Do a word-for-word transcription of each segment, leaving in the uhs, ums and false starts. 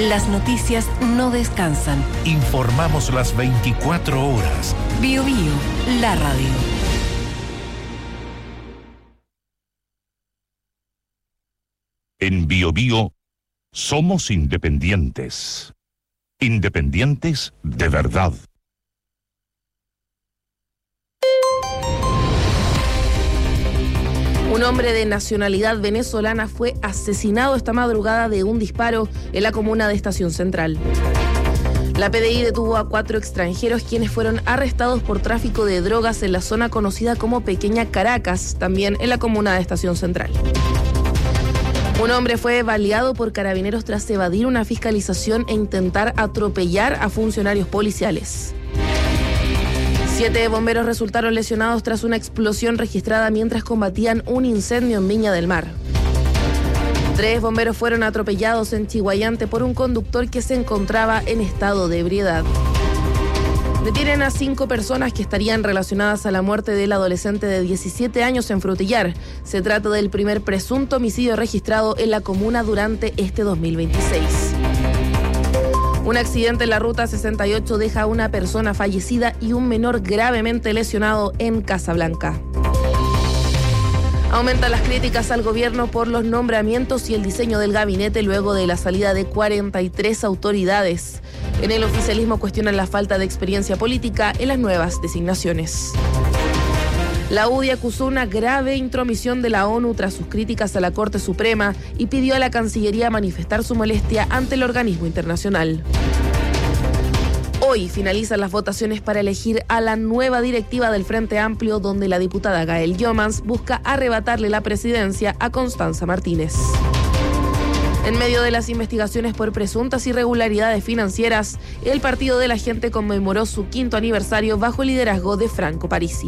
Las noticias no descansan. Informamos las veinticuatro horas. Bio Bio, la radio. En Bio Bio somos independientes. Independientes de verdad. Un hombre de nacionalidad venezolana fue asesinado esta madrugada de un disparo en la comuna de Estación Central. La P D I detuvo a cuatro extranjeros quienes fueron arrestados por tráfico de drogas en la zona conocida como Pequeña Caracas, también en la comuna de Estación Central. Un hombre fue baleado por carabineros tras evadir una fiscalización e intentar atropellar a funcionarios policiales. Siete bomberos resultaron lesionados tras una explosión registrada mientras combatían un incendio en Viña del Mar. Tres bomberos fueron atropellados en Chihuayante por un conductor que se encontraba en estado de ebriedad. Detienen a cinco personas que estarían relacionadas a la muerte del adolescente de diecisiete años en Frutillar. Se trata del primer presunto homicidio registrado en la comuna durante este dos mil veintiséis. Un accidente en la ruta sesenta y ocho deja a una persona fallecida y un menor gravemente lesionado en Casablanca. Aumentan las críticas al gobierno por los nombramientos y el diseño del gabinete luego de la salida de cuarenta y tres autoridades. En el oficialismo cuestionan la falta de experiencia política en las nuevas designaciones. La U D I acusó una grave intromisión de la ONU tras sus críticas a la Corte Suprema y pidió a la Cancillería manifestar su molestia ante el organismo internacional. Hoy finalizan las votaciones para elegir a la nueva directiva del Frente Amplio, donde la diputada Gael Yomans busca arrebatarle la presidencia a Constanza Martínez. En medio de las investigaciones por presuntas irregularidades financieras, el Partido de la Gente conmemoró su quinto aniversario bajo el liderazgo de Franco Parisi.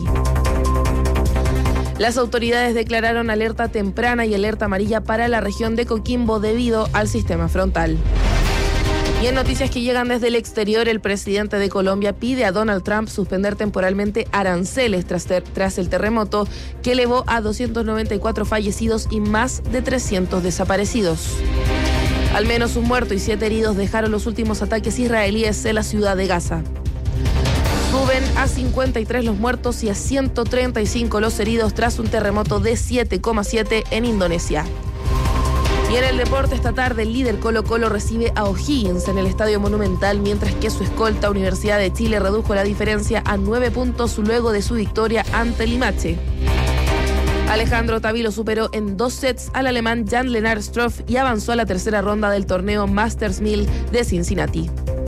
Las autoridades declararon alerta temprana y alerta amarilla para la región de Coquimbo debido al sistema frontal. Y en noticias que llegan desde el exterior, el presidente de Colombia pide a Donald Trump suspender temporalmente aranceles tras, ter- tras el terremoto que elevó a doscientos noventa y cuatro fallecidos y más de trescientos desaparecidos. Al menos un muerto y siete heridos dejaron los últimos ataques israelíes en la ciudad de Gaza. Suben a cincuenta y tres los muertos y a ciento treinta y cinco los heridos tras un terremoto de siete coma siete en Indonesia. Y en el deporte esta tarde el líder Colo Colo recibe a O'Higgins en el Estadio Monumental, mientras que su escolta Universidad de Chile redujo la diferencia a nueve puntos luego de su victoria ante Limache. Alejandro Tavilo superó en dos sets al alemán Jan-Lennard Struff y avanzó a la tercera ronda del torneo Masters mil de Cincinnati.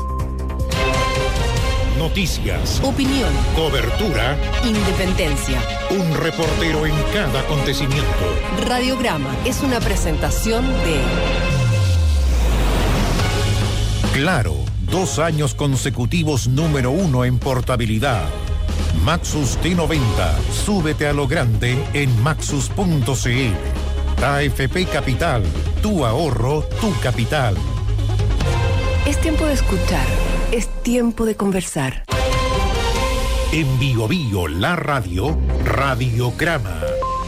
Noticias, Opinión, cobertura, independencia. un reportero en cada acontecimiento. Radiograma es una presentación de Claro, dos años consecutivos número uno en portabilidad. Maxus T noventa, súbete a lo grande en maxus punto c l. A F P Capital, tu ahorro, tu capital. Es tiempo de escuchar, es tiempo de conversar. En Bio Bio, la radio, Radiograma.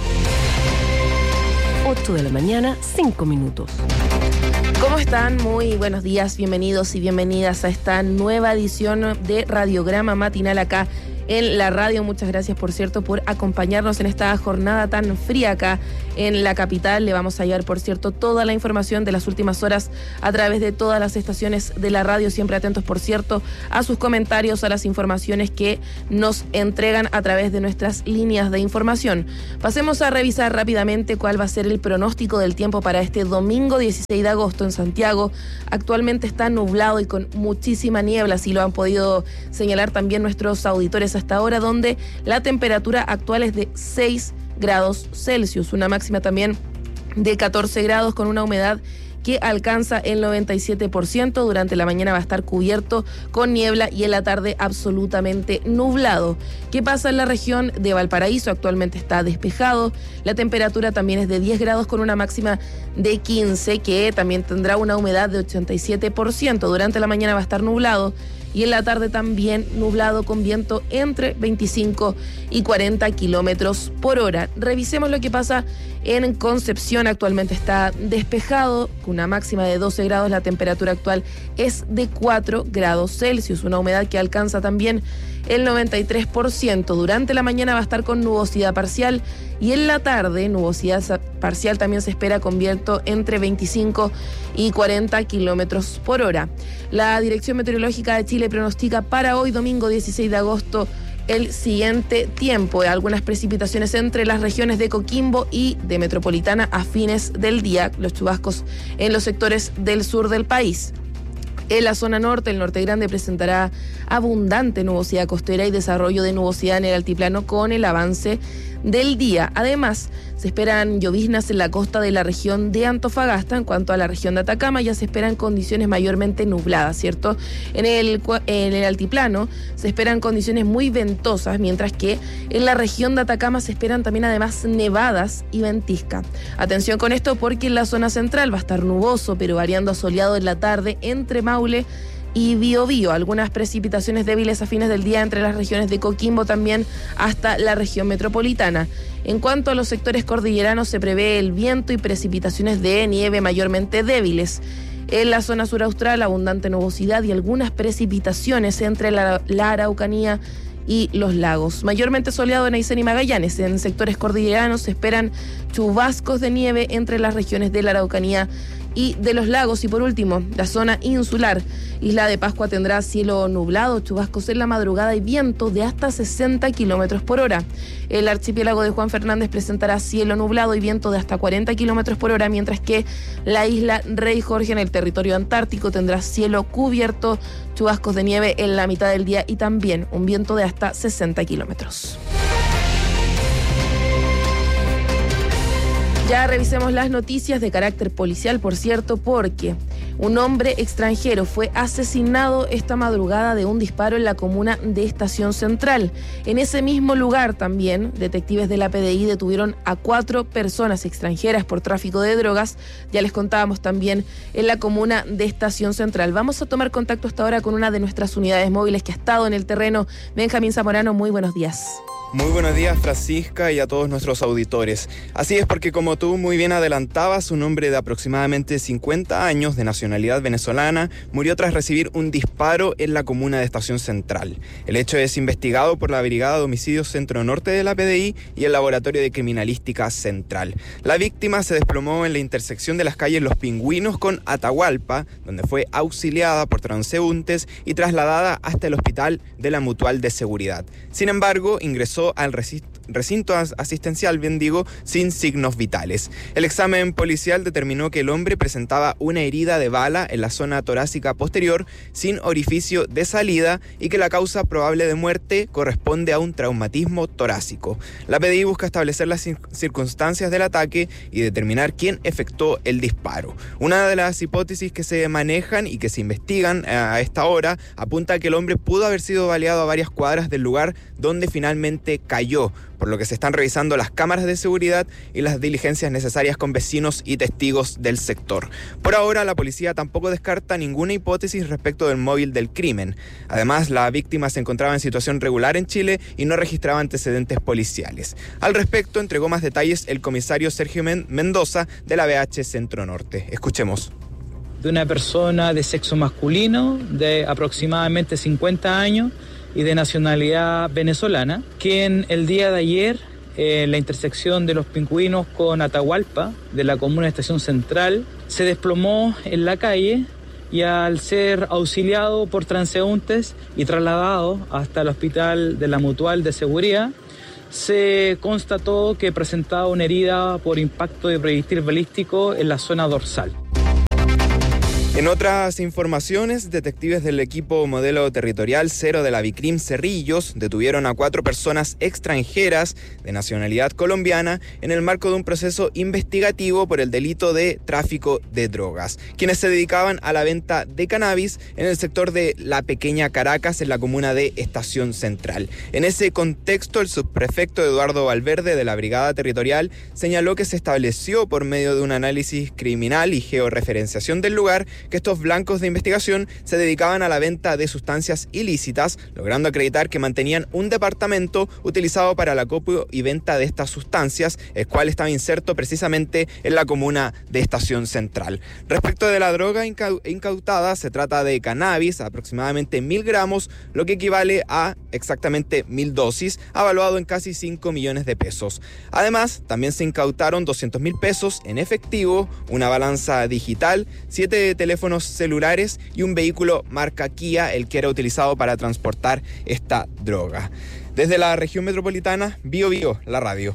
ocho de la mañana, cinco minutos. ¿Cómo están? Muy buenos días, bienvenidos y bienvenidas a esta nueva edición de Radiograma Matinal acá en la radio. Muchas gracias, por cierto, por acompañarnos en esta jornada tan fría acá en la capital. Le vamos a llevar, por cierto, toda la información de las últimas horas a través de todas las estaciones de la radio. Siempre atentos, por cierto, a sus comentarios, a las informaciones que nos entregan a través de nuestras líneas de información. Pasemos a revisar rápidamente cuál va a ser el pronóstico del tiempo para este domingo dieciséis de agosto en Santiago. Actualmente está nublado y con muchísima niebla, así lo han podido señalar también nuestros auditores hasta ahora, donde la temperatura actual es de seis grados Celsius, una máxima también de catorce grados con una humedad que alcanza el noventa y siete por ciento. Durante la mañana va a estar cubierto con niebla y en la tarde absolutamente nublado. ¿Qué pasa en la región de Valparaíso? Actualmente está despejado. La temperatura también es de diez grados con una máxima de quince, que también tendrá una humedad de ochenta y siete por ciento. Durante la mañana va a estar nublado y en la tarde también nublado con viento entre veinticinco y cuarenta kilómetros por hora. Revisemos lo que pasa en Concepción. Actualmente está despejado, con una máxima de doce grados. La temperatura actual es de cuatro grados Celsius, una humedad que alcanza también el noventa y tres por ciento. Durante la mañana va a estar con nubosidad parcial y en la tarde nubosidad parcial también se espera con viento entre veinticinco y cuarenta kilómetros por hora. La Dirección Meteorológica de Chile pronostica para hoy domingo dieciséis de agosto el siguiente tiempo: algunas precipitaciones entre las regiones de Coquimbo y de Metropolitana a fines del día, los chubascos en los sectores del sur del país. En la zona norte, el Norte Grande presentará abundante nubosidad costera y desarrollo de nubosidad en el altiplano con el avance del día. Además, se esperan lloviznas en la costa de la región de Antofagasta. En cuanto a la región de Atacama, ya se esperan condiciones mayormente nubladas, ¿cierto? En el, en el altiplano se esperan condiciones muy ventosas, mientras que en la región de Atacama se esperan también además nevadas y ventisca. Atención con esto, porque en la zona central va a estar nuboso, pero variando a soleado en la tarde entre Maule y Biobío. Algunas precipitaciones débiles a fines del día entre las regiones de Coquimbo también hasta la región metropolitana. En cuanto a los sectores cordilleranos, se prevé el viento y precipitaciones de nieve mayormente débiles. En la zona sur austral, abundante nubosidad y algunas precipitaciones entre la, la Araucanía y los lagos. Mayormente soleado en Aysén y Magallanes. En sectores cordilleranos se esperan chubascos de nieve entre las regiones de la Araucanía y de los lagos. Y por último, la zona insular. Isla de Pascua tendrá cielo nublado, chubascos en la madrugada y viento de hasta sesenta kilómetros por hora. El archipiélago de Juan Fernández presentará cielo nublado y viento de hasta cuarenta kilómetros por hora, mientras que la isla Rey Jorge en el territorio antártico tendrá cielo cubierto, chubascos de nieve en la mitad del día y también un viento de hasta sesenta kilómetros. Ya revisemos las noticias de carácter policial, por cierto, porque un hombre extranjero fue asesinado esta madrugada de un disparo en la comuna de Estación Central. En ese mismo lugar también, detectives de la P D I detuvieron a cuatro personas extranjeras por tráfico de drogas. Ya les contábamos también en la comuna de Estación Central. Vamos a tomar contacto hasta ahora con una de nuestras unidades móviles que ha estado en el terreno. Benjamín Zamorano, muy buenos días. Muy buenos días, Francisca, y a todos nuestros auditores. Así es, porque como tú muy bien adelantabas, un hombre de aproximadamente cincuenta años, de nacionalidad venezolana, murió tras recibir un disparo en la comuna de Estación Central. El hecho es investigado por la Brigada de Homicidios Centro Norte de la P D I y el Laboratorio de Criminalística Central. La víctima se desplomó en la intersección de las calles Los Pingüinos con Atahualpa, donde fue auxiliada por transeúntes y trasladada hasta el Hospital de la Mutual de Seguridad. Sin embargo, ingresó al recinto asistencial, bien digo, sin signos vitales. El examen policial determinó que el hombre presentaba una herida de bala en la zona torácica posterior sin orificio de salida y que la causa probable de muerte corresponde a un traumatismo torácico. La P D I busca establecer las circunstancias del ataque y determinar quién efectuó el disparo. Una de las hipótesis que se manejan y que se investigan a esta hora apunta a que el hombre pudo haber sido baleado a varias cuadras del lugar donde finalmente cayó, por lo que se están revisando las cámaras de seguridad y las diligencias necesarias con vecinos y testigos del sector. Por ahora, la policía tampoco descarta ninguna hipótesis respecto del móvil del crimen. Además, la víctima se encontraba en situación regular en Chile y no registraba antecedentes policiales. Al respecto, entregó más detalles el comisario Sergio Mendoza de la B H Centro Norte. Escuchemos. De una persona de sexo masculino de aproximadamente cincuenta años y de nacionalidad venezolana, quien el día de ayer, eh, en la intersección de Los Pingüinos con Atahualpa, de la comuna de Estación Central, se desplomó en la calle y al ser auxiliado por transeúntes y trasladado hasta el Hospital de la Mutual de Seguridad, se constató que presentaba una herida por impacto de proyectil balístico en la zona dorsal. En otras informaciones, detectives del equipo modelo territorial cero de la Vicrim Cerrillos detuvieron a cuatro personas extranjeras de nacionalidad colombiana en el marco de un proceso investigativo por el delito de tráfico de drogas, quienes se dedicaban a la venta de cannabis en el sector de La Pequeña Caracas, en la comuna de Estación Central. En ese contexto, el subprefecto Eduardo Valverde de la Brigada Territorial señaló que se estableció por medio de un análisis criminal y georreferenciación del lugar que estos blancos de investigación se dedicaban a la venta de sustancias ilícitas, logrando acreditar que mantenían un departamento utilizado para el acopio y venta de estas sustancias, el cual estaba inserto precisamente en la comuna de Estación Central. Respecto de la droga incautada, se trata de cannabis, aproximadamente mil gramos, lo que equivale a exactamente mil dosis, evaluado en casi cinco millones de pesos. Además, también se incautaron doscientos mil pesos en efectivo, una balanza digital, siete teléfonos celulares y un vehículo marca Kia, el que era utilizado para transportar esta droga. Desde la región metropolitana, Bio Bio, la radio.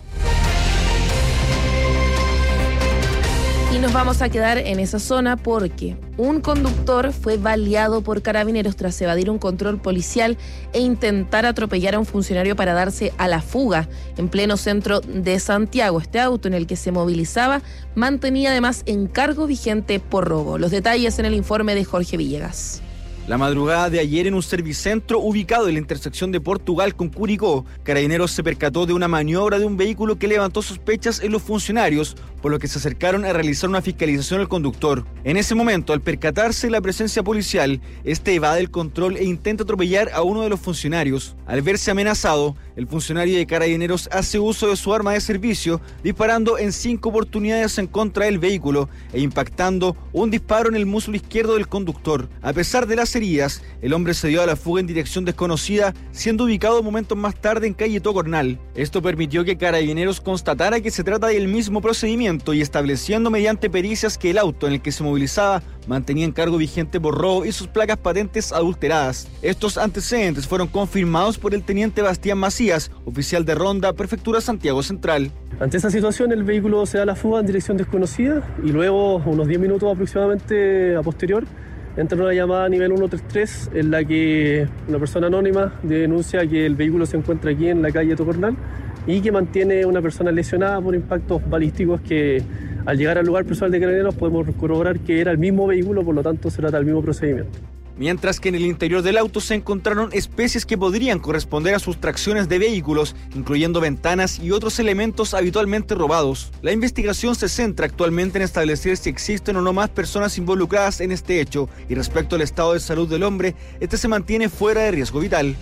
Y nos vamos a quedar en esa zona porque un conductor fue baleado por carabineros tras evadir un control policial e intentar atropellar a un funcionario para darse a la fuga en pleno centro de Santiago. Este auto en el que se movilizaba mantenía además encargo vigente por robo. Los detalles en el informe de Jorge Villegas. La madrugada de ayer, en un servicentro ubicado en la intersección de Portugal con Curicó, Carabineros se percató de una maniobra de un vehículo que levantó sospechas en los funcionarios, por lo que se acercaron a realizar una fiscalización al conductor. En ese momento, al percatarse de la presencia policial, este evade el control e intenta atropellar a uno de los funcionarios. Al verse amenazado, el funcionario de Carabineros hace uso de su arma de servicio, disparando en cinco oportunidades en contra del vehículo e impactando un disparo en el muslo izquierdo del conductor. A pesar de las heridas, el hombre se dio a la fuga en dirección desconocida, siendo ubicado momentos más tarde en calle Tocornal. Esto permitió que Carabineros constatara que se trata del mismo procedimiento y estableciendo mediante pericias que el auto en el que se movilizaba mantenía encargo vigente por robo y sus placas patentes adulteradas. Estos antecedentes fueron confirmados por el teniente Bastián Macías, oficial de Ronda, Prefectura Santiago Central. Ante esa situación, el vehículo se da a la fuga en dirección desconocida y luego, unos diez minutos aproximadamente a posterior, entra una llamada a nivel ciento treinta y tres en la que una persona anónima denuncia que el vehículo se encuentra aquí en la calle Tocornal y que mantiene una persona lesionada por impactos balísticos que al llegar al lugar personal de Carabineros podemos corroborar que era el mismo vehículo, por lo tanto se trata del mismo procedimiento. Mientras que en el interior del auto se encontraron especies que podrían corresponder a sustracciones de vehículos, incluyendo ventanas y otros elementos habitualmente robados. La investigación se centra actualmente en establecer si existen o no más personas involucradas en este hecho, y respecto al estado de salud del hombre, este se mantiene fuera de riesgo vital.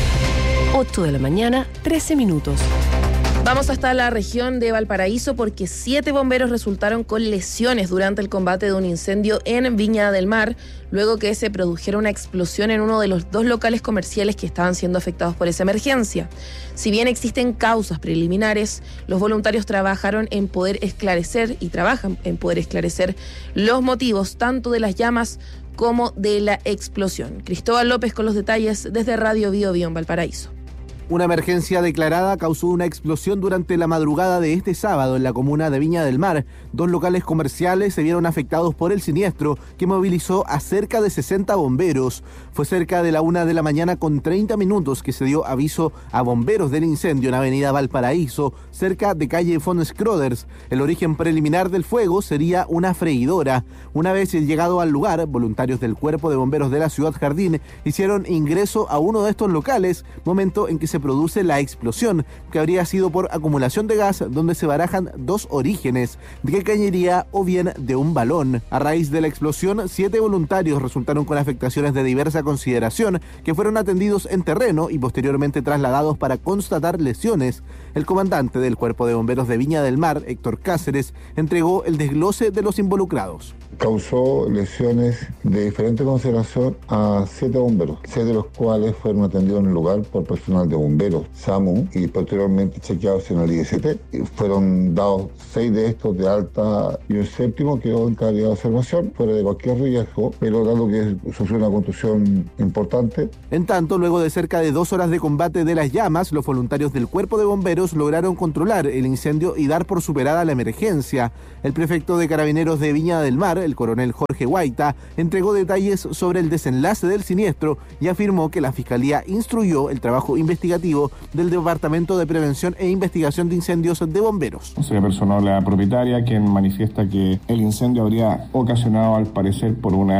ocho de la mañana, trece minutos. Vamos hasta la región de Valparaíso porque siete bomberos resultaron con lesiones durante el combate de un incendio en Viña del Mar, luego que se produjera una explosión en uno de los dos locales comerciales que estaban siendo afectados por esa emergencia. Si bien existen causas preliminares, los voluntarios trabajaron en poder esclarecer y trabajan en poder esclarecer los motivos tanto de las llamas como de la explosión. Cristóbal López con los detalles desde Radio Bio Bio en Valparaíso. Una emergencia declarada causó una explosión durante la madrugada de este sábado en la comuna de Viña del Mar. Dos locales comerciales se vieron afectados por el siniestro que movilizó a cerca de sesenta bomberos. Fue cerca de la una de la mañana con treinta minutos que se dio aviso a bomberos del incendio en Avenida Valparaíso, cerca de calle von Scroders. El origen preliminar del fuego sería una freidora. Una vez llegado al lugar, voluntarios del Cuerpo de Bomberos de la Ciudad Jardín hicieron ingreso a uno de estos locales, momento en que se produce la explosión, que habría sido por acumulación de gas, donde se barajan dos orígenes, de cañería o bien de un balón. A raíz de la explosión, siete voluntarios resultaron con afectaciones de diversa consideración, que fueron atendidos en terreno y posteriormente trasladados para constatar lesiones. El comandante del Cuerpo de Bomberos de Viña del Mar, Héctor Cáceres, entregó el desglose de los involucrados. Causó lesiones de diferente consideración a siete bomberos, seis de los cuales fueron atendidos en el lugar por personal de bomberos, SAMU, y posteriormente chequeados en el I S T. Fueron dados seis de estos de alta y un séptimo quedó en calidad de observación, fuera de cualquier riesgo, pero dado que sufrió una contusión importante. En tanto, luego de cerca de dos horas de combate de las llamas, los voluntarios del Cuerpo de Bomberos lograron controlar el incendio y dar por superada la emergencia. El prefecto de Carabineros de Viña del Mar, el coronel Jorge Guaita, entregó detalles sobre el desenlace del siniestro y afirmó que la Fiscalía instruyó el trabajo investigativo del Departamento de Prevención e Investigación de Incendios de Bomberos. Se personó la propietaria, quien manifiesta que el incendio habría ocasionado, al parecer, por una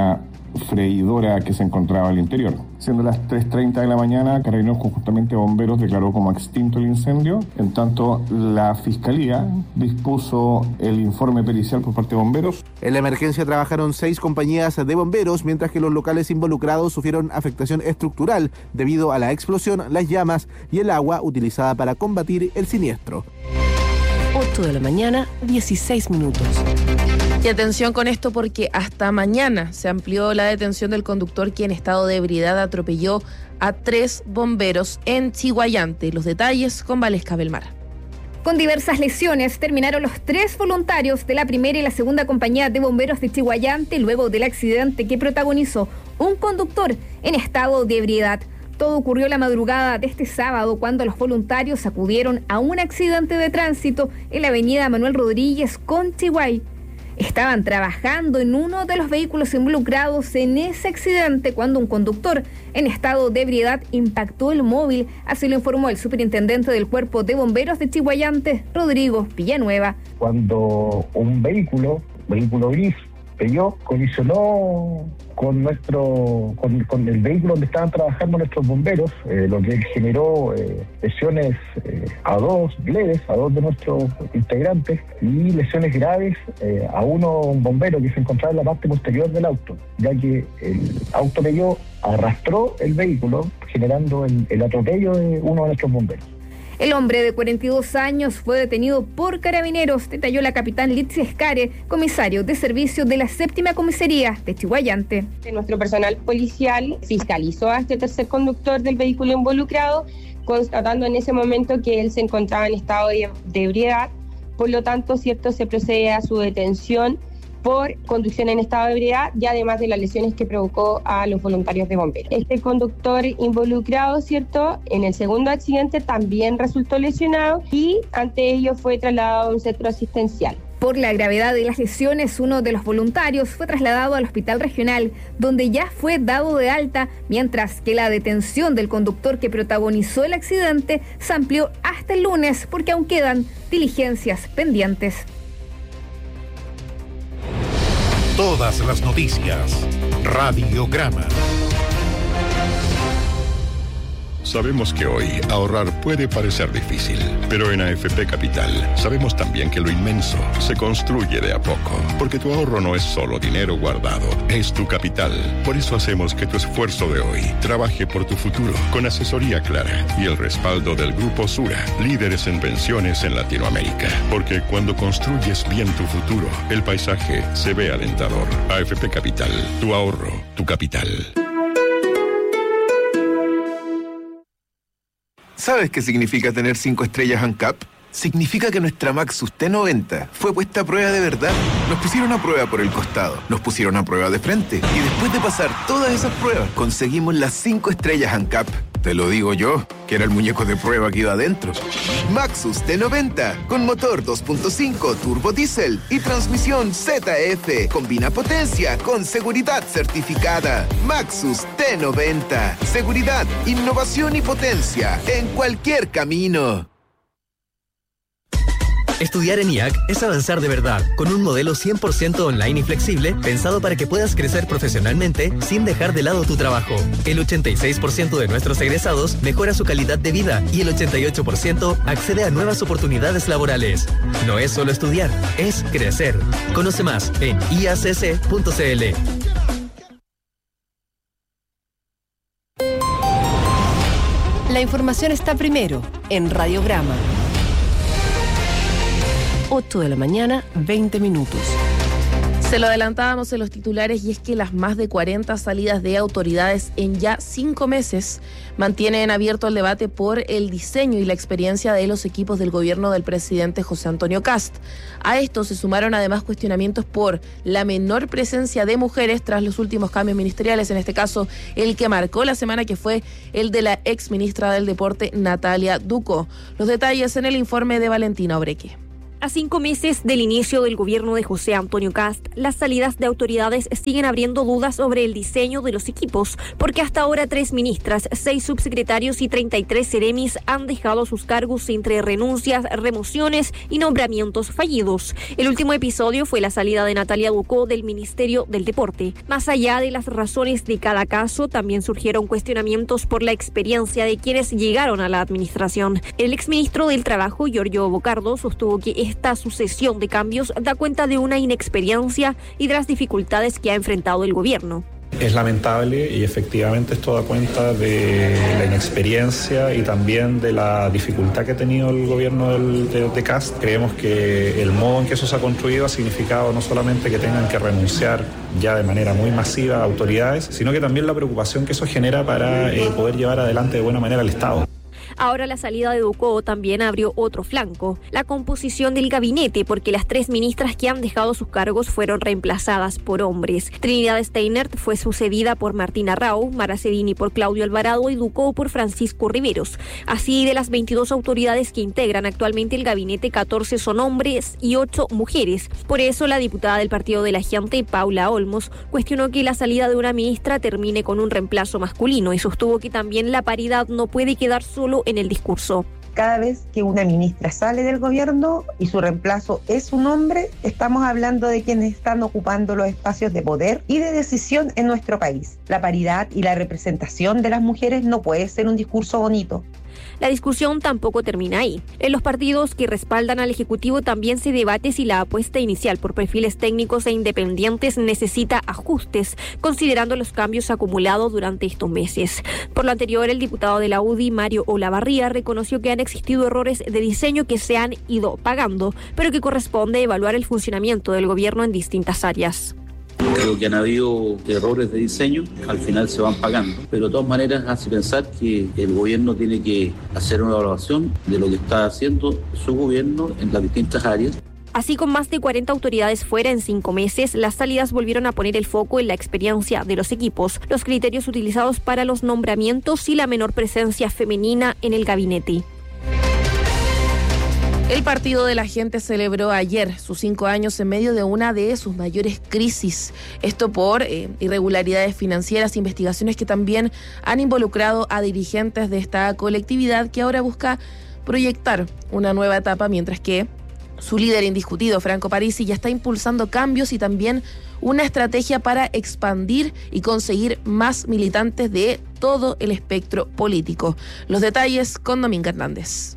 freidora que se encontraba al interior. Siendo las tres treinta de la mañana, Carabineros conjuntamente a bomberos declaró como extinto el incendio. En tanto, la Fiscalía dispuso el informe pericial por parte de bomberos. En la emergencia trabajaron seis compañías de bomberos, mientras que los locales involucrados sufrieron afectación estructural debido a la explosión, las llamas y el agua utilizada para combatir el siniestro. ocho de la mañana, dieciséis minutos. Y atención con esto porque hasta mañana se amplió la detención del conductor que en estado de ebriedad atropelló a tres bomberos en Chiguayante. Los detalles con Valesca Belmar. Con diversas lesiones terminaron los tres voluntarios de la primera y la segunda compañía de bomberos de Chiguayante luego del accidente que protagonizó un conductor en estado de ebriedad. Todo ocurrió la madrugada de este sábado cuando los voluntarios acudieron a un accidente de tránsito en la avenida Manuel Rodríguez con Chiguay. Estaban trabajando en uno de los vehículos involucrados en ese accidente cuando un conductor en estado de ebriedad impactó el móvil, así lo informó el superintendente del Cuerpo de Bomberos de Chiguayante, Rodrigo Villanueva. Cuando un vehículo, vehículo gris, Peugeot, colisionó con nuestro con, con el vehículo donde estaban trabajando nuestros bomberos, eh, lo que generó eh, lesiones eh, a dos leves, a dos de nuestros integrantes, y lesiones graves eh, a uno, un bombero que se encontraba en la parte posterior del auto, ya que el auto Peugeot arrastró el vehículo, generando el, el atropello de uno de nuestros bomberos. El hombre de cuarenta y dos años fue detenido por Carabineros, detalló la capitán Litsi Escare, comisario de servicio de la séptima comisaría de Chiguayante. Nuestro personal policial fiscalizó a este tercer conductor del vehículo involucrado, constatando en ese momento que él se encontraba en estado de, de ebriedad. Por lo tanto, cierto, se procede a su detención por conducción en estado de ebriedad y además de las lesiones que provocó a los voluntarios de bomberos. Este conductor involucrado, cierto, en el segundo accidente también resultó lesionado y ante ello fue trasladado a un centro asistencial. Por la gravedad de las lesiones, uno de los voluntarios fue trasladado al hospital regional, donde ya fue dado de alta, mientras que la detención del conductor que protagonizó el accidente se amplió hasta el lunes porque aún quedan diligencias pendientes. Todas las noticias. Radiograma. Sabemos que hoy ahorrar puede parecer difícil, pero en A F P Capital sabemos también que lo inmenso se construye de a poco, porque tu ahorro no es solo dinero guardado, es tu capital. Por eso hacemos que tu esfuerzo de hoy trabaje por tu futuro, con asesoría clara y el respaldo del Grupo Sura, líderes en pensiones en Latinoamérica. Porque cuando construyes bien tu futuro, el paisaje se ve alentador. A F P Capital, tu ahorro, tu capital. ¿Sabes qué significa tener cinco estrellas ANCAP? Significa que nuestra Maxus T noventa fue puesta a prueba de verdad. Nos pusieron a prueba por el costado, nos pusieron a prueba de frente y después de pasar todas esas pruebas, conseguimos las cinco estrellas ANCAP. Te lo digo yo, que era el muñeco de prueba que iba adentro. Maxus T noventa, con motor dos punto cinco turbo diésel y transmisión Z F. Combina potencia con seguridad certificada. Maxus T noventa. Seguridad, innovación y potencia en cualquier camino. Estudiar en I A C es avanzar de verdad, con un modelo cien por ciento online y flexible, pensado para que puedas crecer profesionalmente sin dejar de lado tu trabajo. El ochenta y seis por ciento de nuestros egresados mejora su calidad de vida y el ochenta y ocho por ciento accede a nuevas oportunidades laborales. No es solo estudiar, es crecer. Conoce más en i a c c punto c l. La información está primero en Radiograma. ocho de la mañana, veinte minutos. Se lo adelantábamos en los titulares y es que las más de cuarenta salidas de autoridades en ya cinco meses mantienen abierto el debate por el diseño y la experiencia de los equipos del gobierno del presidente José Antonio Kast. A esto se sumaron además cuestionamientos por la menor presencia de mujeres tras los últimos cambios ministeriales, en este caso el que marcó la semana, que fue el de la ex ministra del Deporte, Natalia Ducó. Los detalles en el informe de Valentina Obreque. A cinco meses del inicio del gobierno de José Antonio Kast, las salidas de autoridades siguen abriendo dudas sobre el diseño de los equipos, porque hasta ahora tres ministras, seis subsecretarios y treinta y tres seremis han dejado sus cargos entre renuncias, remociones y nombramientos fallidos. El último episodio fue la salida de Natalia Ducó del Ministerio del Deporte. Más allá de las razones de cada caso, también surgieron cuestionamientos por la experiencia de quienes llegaron a la administración. El exministro del Trabajo, Giorgio Bocardo, sostuvo que esta sucesión de cambios da cuenta de una inexperiencia y de las dificultades que ha enfrentado el gobierno. Es lamentable y efectivamente esto da cuenta de la inexperiencia y también de la dificultad que ha tenido el gobierno del, de, de Kast. Creemos que el modo en que eso se ha construido ha significado no solamente que tengan que renunciar ya de manera muy masiva a autoridades, sino que también la preocupación que eso genera para eh, poder llevar adelante de buena manera el Estado. Ahora la salida de Ducó también abrió otro flanco, la composición del gabinete, porque las tres ministras que han dejado sus cargos fueron reemplazadas por hombres. Trinidad Steiner fue sucedida por Martina Rao, Mara Cedini por Claudio Alvarado y Ducó por Francisco Riveros. Así, de las veintidós autoridades que integran actualmente el gabinete, catorce son hombres y ocho mujeres. Por eso, la diputada del Partido de la Gente, Paula Olmos, cuestionó que la salida de una ministra termine con un reemplazo masculino y sostuvo que también la paridad no puede quedar solo en el discurso. Cada vez que una ministra sale del gobierno y su reemplazo es un hombre, estamos hablando de quienes están ocupando los espacios de poder y de decisión en nuestro país. La paridad y la representación de las mujeres no puede ser un discurso bonito. La discusión tampoco termina ahí. En los partidos que respaldan al Ejecutivo también se debate si la apuesta inicial por perfiles técnicos e independientes necesita ajustes, considerando los cambios acumulados durante estos meses. Por lo anterior, el diputado de la U D I, Mario Olavarría, reconoció que han existido errores de diseño que se han ido pagando, pero que corresponde evaluar el funcionamiento del gobierno en distintas áreas. Creo que han habido errores de diseño, al final se van pagando, pero de todas maneras hace pensar que el gobierno tiene que hacer una evaluación de lo que está haciendo su gobierno en las distintas áreas. Así, con más de cuarenta autoridades fuera en cinco meses, las salidas volvieron a poner el foco en la experiencia de los equipos, los criterios utilizados para los nombramientos y la menor presencia femenina en el gabinete. El Partido de la Gente celebró ayer sus cinco años en medio de una de sus mayores crisis. Esto por eh, irregularidades financieras, investigaciones que también han involucrado a dirigentes de esta colectividad que ahora busca proyectar una nueva etapa, mientras que su líder indiscutido, Franco Parisi, ya está impulsando cambios y también una estrategia para expandir y conseguir más militantes de todo el espectro político. Los detalles con Dominga Hernández.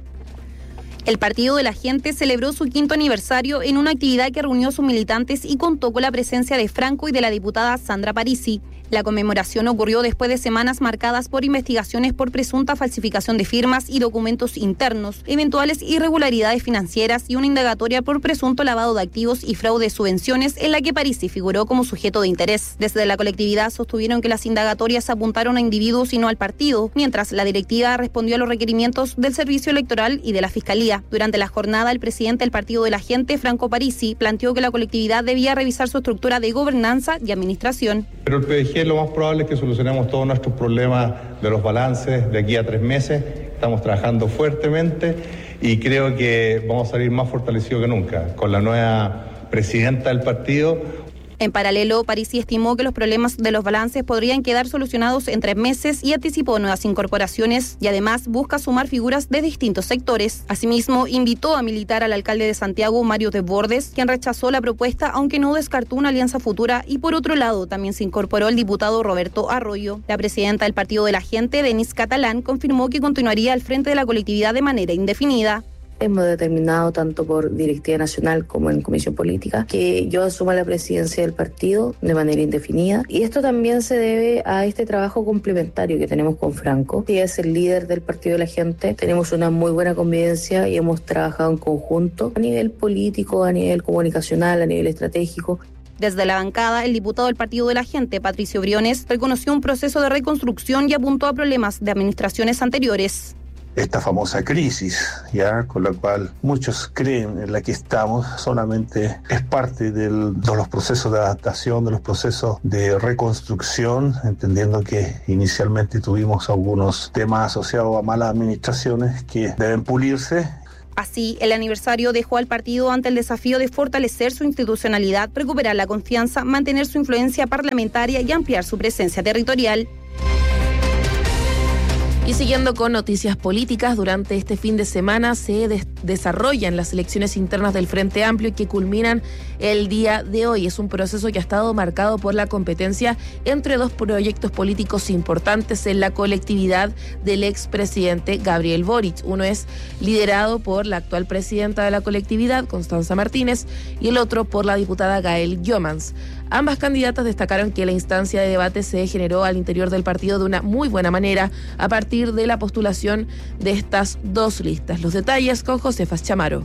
El Partido de la Gente celebró su quinto aniversario en una actividad que reunió a sus militantes y contó con la presencia de Franco y de la diputada Sandra Parisi. La conmemoración ocurrió después de semanas marcadas por investigaciones por presunta falsificación de firmas y documentos internos, eventuales irregularidades financieras y una indagatoria por presunto lavado de activos y fraude de subvenciones en la que Parisi figuró como sujeto de interés. Desde la colectividad sostuvieron que las indagatorias apuntaron a individuos y no al partido, mientras la directiva respondió a los requerimientos del Servicio Electoral y de la Fiscalía. Durante la jornada, el presidente del Partido de la Gente, Franco Parisi, planteó que la colectividad debía revisar su estructura de gobernanza y administración. Pero el P D G lo más probable es que solucionemos todos nuestros problemas de los balances de aquí a tres meses. Estamos trabajando fuertemente y creo que vamos a salir más fortalecidos que nunca con la nueva presidenta del partido. En paralelo, Parisi estimó que los problemas de los balances podrían quedar solucionados en tres meses y anticipó nuevas incorporaciones y además busca sumar figuras de distintos sectores. Asimismo, invitó a militar al alcalde de Santiago, Mario Desbordes, quien rechazó la propuesta aunque no descartó una alianza futura, y por otro lado también se incorporó el diputado Roberto Arroyo. La presidenta del Partido de la Gente, Denise Catalán, confirmó que continuaría al frente de la colectividad de manera indefinida. Hemos determinado tanto por directiva nacional como en comisión política que yo asuma la presidencia del partido de manera indefinida, y esto también se debe a este trabajo complementario que tenemos con Franco, que es el líder del Partido de la Gente. Tenemos una muy buena convivencia y hemos trabajado en conjunto a nivel político, a nivel comunicacional, a nivel estratégico. Desde la bancada, el diputado del Partido de la Gente, Patricio Briones, reconoció un proceso de reconstrucción y apuntó a problemas de administraciones anteriores. Esta famosa crisis, ya con la cual muchos creen en la que estamos, solamente es parte del, de los procesos de adaptación, de los procesos de reconstrucción, entendiendo que inicialmente tuvimos algunos temas asociados a malas administraciones que deben pulirse. Así, el aniversario dejó al partido ante el desafío de fortalecer su institucionalidad, recuperar la confianza, mantener su influencia parlamentaria y ampliar su presencia territorial. Y siguiendo con noticias políticas, durante este fin de semana se des- desarrollan las elecciones internas del Frente Amplio que culminan el día de hoy. Es un proceso que ha estado marcado por la competencia entre dos proyectos políticos importantes en la colectividad del expresidente Gabriel Boric. Uno es liderado por la actual presidenta de la colectividad, Constanza Martínez, y el otro por la diputada Gael Jomans. Ambas candidatas destacaron que la instancia de debate se generó al interior del partido de una muy buena manera a partir de la postulación de estas dos listas. Los detalles con Josefa Chamaro.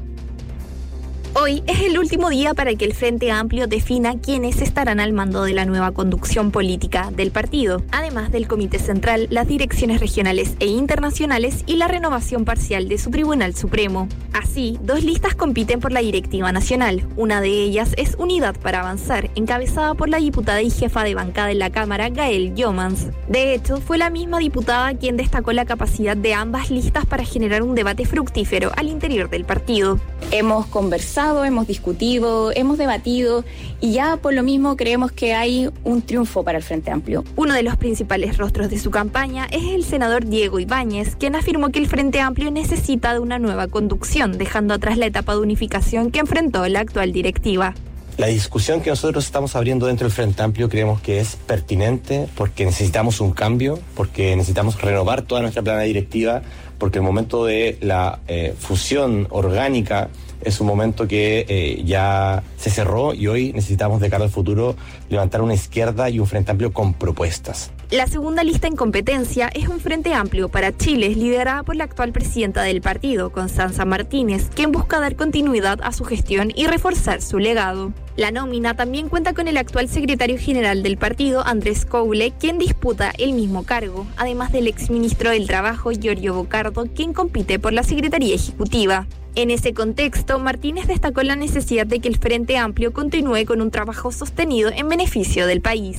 Hoy es el último día para que el Frente Amplio defina quiénes estarán al mando de la nueva conducción política del partido, además del Comité Central, las direcciones regionales e internacionales y la renovación parcial de su Tribunal Supremo. Así, dos listas compiten por la directiva nacional. Una de ellas es Unidad para Avanzar, encabezada por la diputada y jefa de bancada en la Cámara, Gael Jomans. De hecho, fue la misma diputada quien destacó la capacidad de ambas listas para generar un debate fructífero al interior del partido. Hemos conversado, hemos discutido, hemos debatido y ya por lo mismo creemos que hay un triunfo para el Frente Amplio. Uno de los principales rostros de su campaña es el senador Diego Ibáñez, quien afirmó que el Frente Amplio necesita de una nueva conducción, dejando atrás la etapa de unificación que enfrentó la actual directiva. La discusión que nosotros estamos abriendo dentro del Frente Amplio creemos que es pertinente porque necesitamos un cambio, porque necesitamos renovar toda nuestra plana directiva, porque el momento de la eh, fusión orgánica es un momento que eh, ya se cerró y hoy necesitamos de cara al futuro levantar una izquierda y un Frente Amplio con propuestas. La segunda lista en competencia es un Frente Amplio para Chile, liderada por la actual presidenta del partido, Constanza Martínez, quien busca dar continuidad a su gestión y reforzar su legado. La nómina también cuenta con el actual secretario general del partido, Andrés Coule, quien disputa el mismo cargo, además del exministro del Trabajo, Giorgio Bocardo, quien compite por la Secretaría Ejecutiva. En ese contexto, Martínez destacó la necesidad de que el Frente Amplio continúe con un trabajo sostenido en beneficio del país.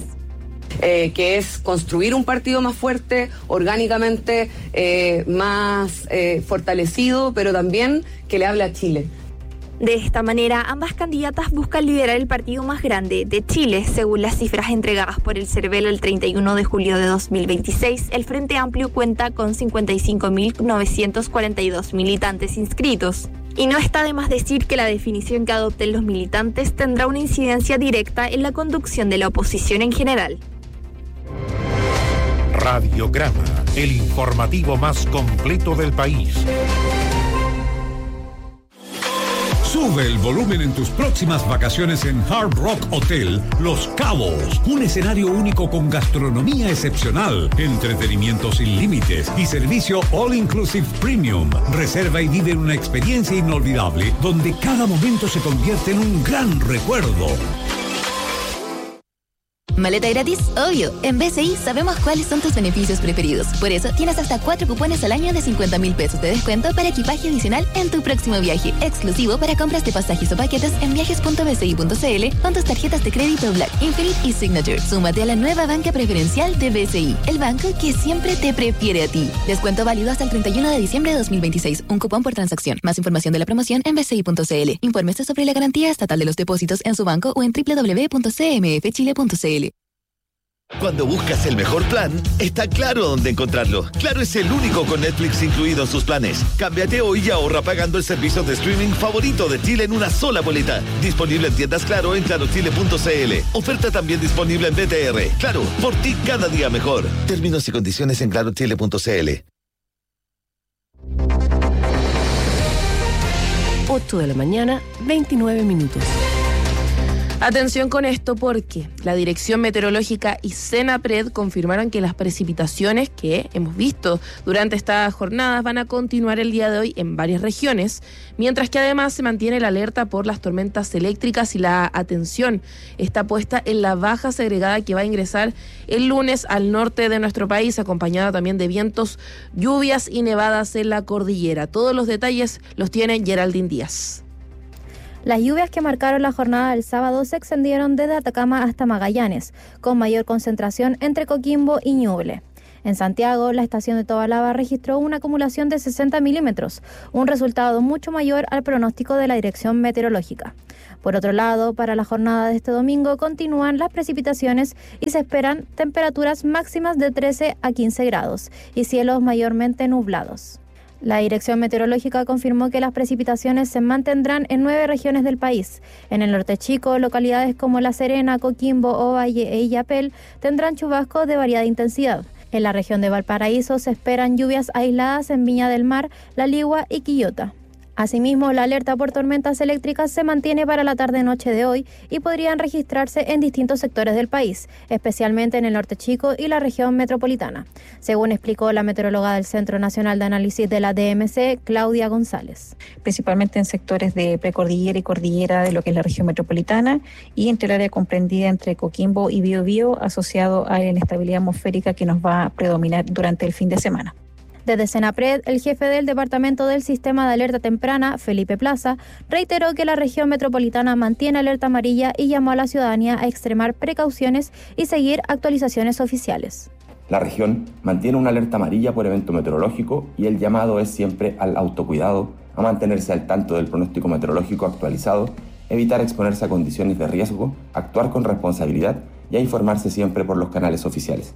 Eh, que es construir un partido más fuerte, orgánicamente eh, más eh, fortalecido, pero también que le hable a Chile. De esta manera, ambas candidatas buscan liderar el partido más grande de Chile. Según las cifras entregadas por el Cervelo el treinta y uno de julio de dos mil veintiséis, el Frente Amplio cuenta con cincuenta y cinco mil novecientos cuarenta y dos militantes inscritos. Y no está de más decir que la definición que adopten los militantes tendrá una incidencia directa en la conducción de la oposición en general. Radiograma, el informativo más completo del país. Sube el volumen en tus próximas vacaciones en Hard Rock Hotel Los Cabos. Un escenario único con gastronomía excepcional, entretenimiento sin límites y servicio All Inclusive Premium. Reserva y vive una experiencia inolvidable donde cada momento se convierte en un gran recuerdo. ¿Maleta gratis? Obvio. En B C I sabemos cuáles son tus beneficios preferidos. Por eso tienes hasta cuatro cupones al año de cincuenta mil pesos de descuento para equipaje adicional en tu próximo viaje. Exclusivo para compras de pasajes o paquetes en viajes punto b c i punto c l con tus tarjetas de crédito Black, Infinite y Signature. Súmate a la nueva banca preferencial de B C I, el banco que siempre te prefiere a ti. Descuento válido hasta el treinta y uno de diciembre de dos mil veintiséis. Un cupón por transacción. Más información de la promoción en b c i punto c l. Infórmese sobre la garantía estatal de los depósitos en su banco o en w w w punto c m f chile punto c l. Cuando buscas el mejor plan, está Claro dónde encontrarlo. Claro es el único con Netflix incluido en sus planes. Cámbiate hoy y ahorra pagando el servicio de streaming favorito de Chile en una sola boleta. Disponible en tiendas Claro en claro chile punto c l. Oferta también disponible en B T R. Claro, por ti cada día mejor. Términos y condiciones en claro chile punto c l. ocho de la mañana, veintinueve minutos. Atención con esto porque la Dirección Meteorológica y Senapred confirmaron que las precipitaciones que hemos visto durante estas jornadas van a continuar el día de hoy en varias regiones, mientras que además se mantiene la alerta por las tormentas eléctricas y la atención está puesta en la baja segregada que va a ingresar el lunes al norte de nuestro país, acompañada también de vientos, lluvias y nevadas en la cordillera. Todos los detalles los tiene Geraldine Díaz. Las lluvias que marcaron la jornada del sábado se extendieron desde Atacama hasta Magallanes, con mayor concentración entre Coquimbo y Ñuble. En Santiago, la estación de Tobalaba registró una acumulación de sesenta milímetros, un resultado mucho mayor al pronóstico de la Dirección Meteorológica. Por otro lado, para la jornada de este domingo continúan las precipitaciones y se esperan temperaturas máximas de trece a quince grados y cielos mayormente nublados. La Dirección Meteorológica confirmó que las precipitaciones se mantendrán en nueve regiones del país. En el norte chico, localidades como La Serena, Coquimbo, Ovalle e Illapel tendrán chubascos de variada intensidad. En la región de Valparaíso se esperan lluvias aisladas en Viña del Mar, La Ligua y Quillota. Asimismo, la alerta por tormentas eléctricas se mantiene para la tarde-noche de hoy y podrían registrarse en distintos sectores del país, especialmente en el norte chico y la región metropolitana, según explicó la meteoróloga del Centro Nacional de Análisis de la D M C, Claudia González. Principalmente en sectores de precordillera y cordillera de lo que es la región metropolitana y entre el área comprendida entre Coquimbo y Biobío, asociado a la inestabilidad atmosférica que nos va a predominar durante el fin de semana. Desde Senapred, el jefe del Departamento del Sistema de Alerta Temprana, Felipe Plaza, reiteró que la región metropolitana mantiene alerta amarilla y llamó a la ciudadanía a extremar precauciones y seguir actualizaciones oficiales. La región mantiene una alerta amarilla por evento meteorológico y el llamado es siempre al autocuidado, a mantenerse al tanto del pronóstico meteorológico actualizado, evitar exponerse a condiciones de riesgo, actuar con responsabilidad y a informarse siempre por los canales oficiales.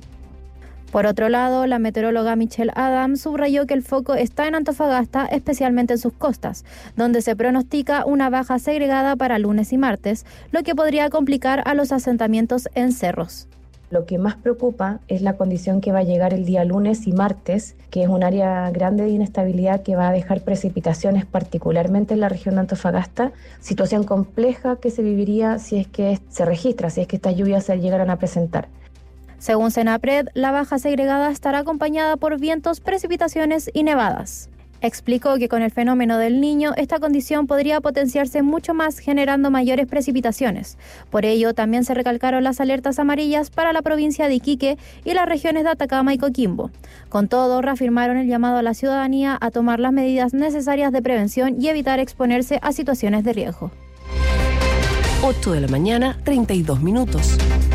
Por otro lado, la meteoróloga Michelle Adams subrayó que el foco está en Antofagasta, especialmente en sus costas, donde se pronostica una baja segregada para lunes y martes, lo que podría complicar a los asentamientos en cerros. Lo que más preocupa es la condición que va a llegar el día lunes y martes, que es un área grande de inestabilidad que va a dejar precipitaciones particularmente en la región de Antofagasta, situación compleja que se viviría si es que se registra, si es que estas lluvias se llegaran a presentar. Según Senapred, la baja segregada estará acompañada por vientos, precipitaciones y nevadas. Explicó que con el fenómeno del Niño, esta condición podría potenciarse mucho más, generando mayores precipitaciones. Por ello, también se recalcaron las alertas amarillas para la provincia de Iquique y las regiones de Atacama y Coquimbo. Con todo, reafirmaron el llamado a la ciudadanía a tomar las medidas necesarias de prevención y evitar exponerse a situaciones de riesgo. ocho de la mañana, treinta y dos minutos.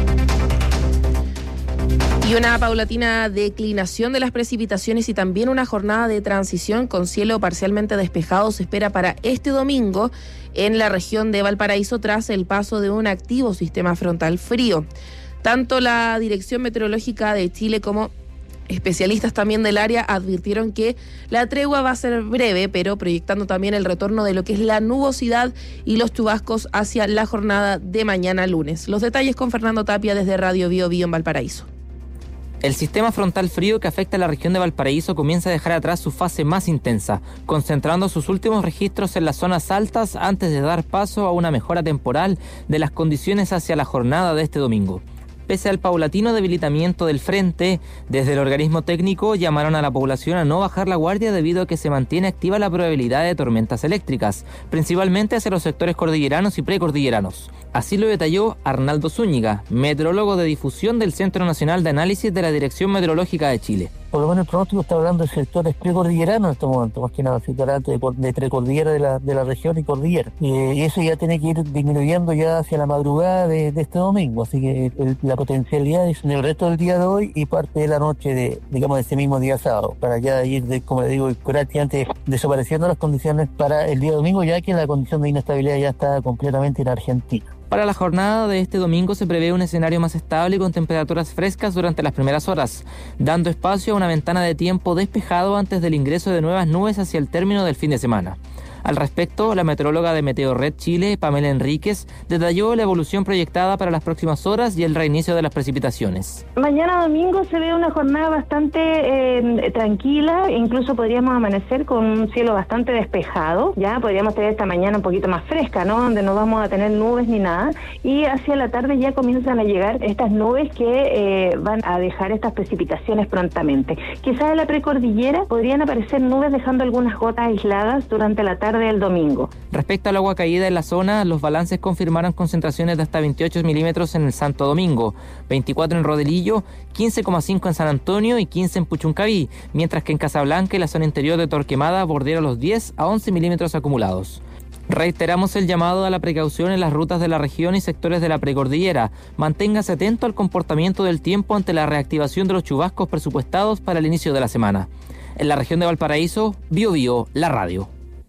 Y una paulatina declinación de las precipitaciones y también una jornada de transición con cielo parcialmente despejado se espera para este domingo en la región de Valparaíso tras el paso de un activo sistema frontal frío. Tanto la Dirección Meteorológica de Chile como especialistas también del área advirtieron que la tregua va a ser breve, pero proyectando también el retorno de lo que es la nubosidad y los chubascos hacia la jornada de mañana lunes. Los detalles con Fernando Tapia desde Radio Bio Bio en Valparaíso. El sistema frontal frío que afecta a la región de Valparaíso comienza a dejar atrás su fase más intensa, concentrando sus últimos registros en las zonas altas antes de dar paso a una mejora temporal de las condiciones hacia la jornada de este domingo. Pese al paulatino debilitamiento del frente, desde el organismo técnico llamaron a la población a no bajar la guardia debido a que se mantiene activa la probabilidad de tormentas eléctricas, principalmente hacia los sectores cordilleranos y precordilleranos. Así lo detalló Arnaldo Zúñiga, meteorólogo de difusión del Centro Nacional de Análisis de la Dirección Meteorológica de Chile. Por lo menos el pronóstico está hablando de sectores precordilleranos en este momento, más que nada, sectores de, de precordillera de la, de la región y cordillera. Eh, y eso ya tiene que ir disminuyendo ya hacia la madrugada de, de este domingo, así que el, la potencialidad es en el resto del día de hoy y parte de la noche de, digamos, de ese mismo día sábado, para ya ir, de, como le digo, prácticamente desapareciendo las condiciones para el día domingo, ya que la condición de inestabilidad ya está completamente en Argentina. Para la jornada de este domingo se prevé un escenario más estable y con temperaturas frescas durante las primeras horas, dando espacio a una ventana de tiempo despejado antes del ingreso de nuevas nubes hacia el término del fin de semana. Al respecto, la meteoróloga de Meteorred Chile, Pamela Enríquez, detalló la evolución proyectada para las próximas horas y el reinicio de las precipitaciones. Mañana domingo se ve una jornada bastante eh, tranquila, incluso podríamos amanecer con un cielo bastante despejado, ya podríamos tener esta mañana un poquito más fresca, ¿no? Donde no vamos a tener nubes ni nada, y hacia la tarde ya comienzan a llegar estas nubes que eh, van a dejar estas precipitaciones prontamente. Quizás en la precordillera podrían aparecer nubes dejando algunas gotas aisladas durante la tarde del domingo. Respecto al agua caída en la zona, los balances confirmaron concentraciones de hasta veintiocho milímetros en el Santo Domingo, veinticuatro en Rodelillo, quince coma cinco en San Antonio y quince en Puchuncaví, mientras que en Casablanca y la zona interior de Torquemada bordearon los diez a once milímetros acumulados. Reiteramos el llamado a la precaución en las rutas de la región y sectores de la precordillera. Manténgase atento al comportamiento del tiempo ante la reactivación de los chubascos presupuestados para el inicio de la semana. En la región de Valparaíso, Bio Bio, la radio.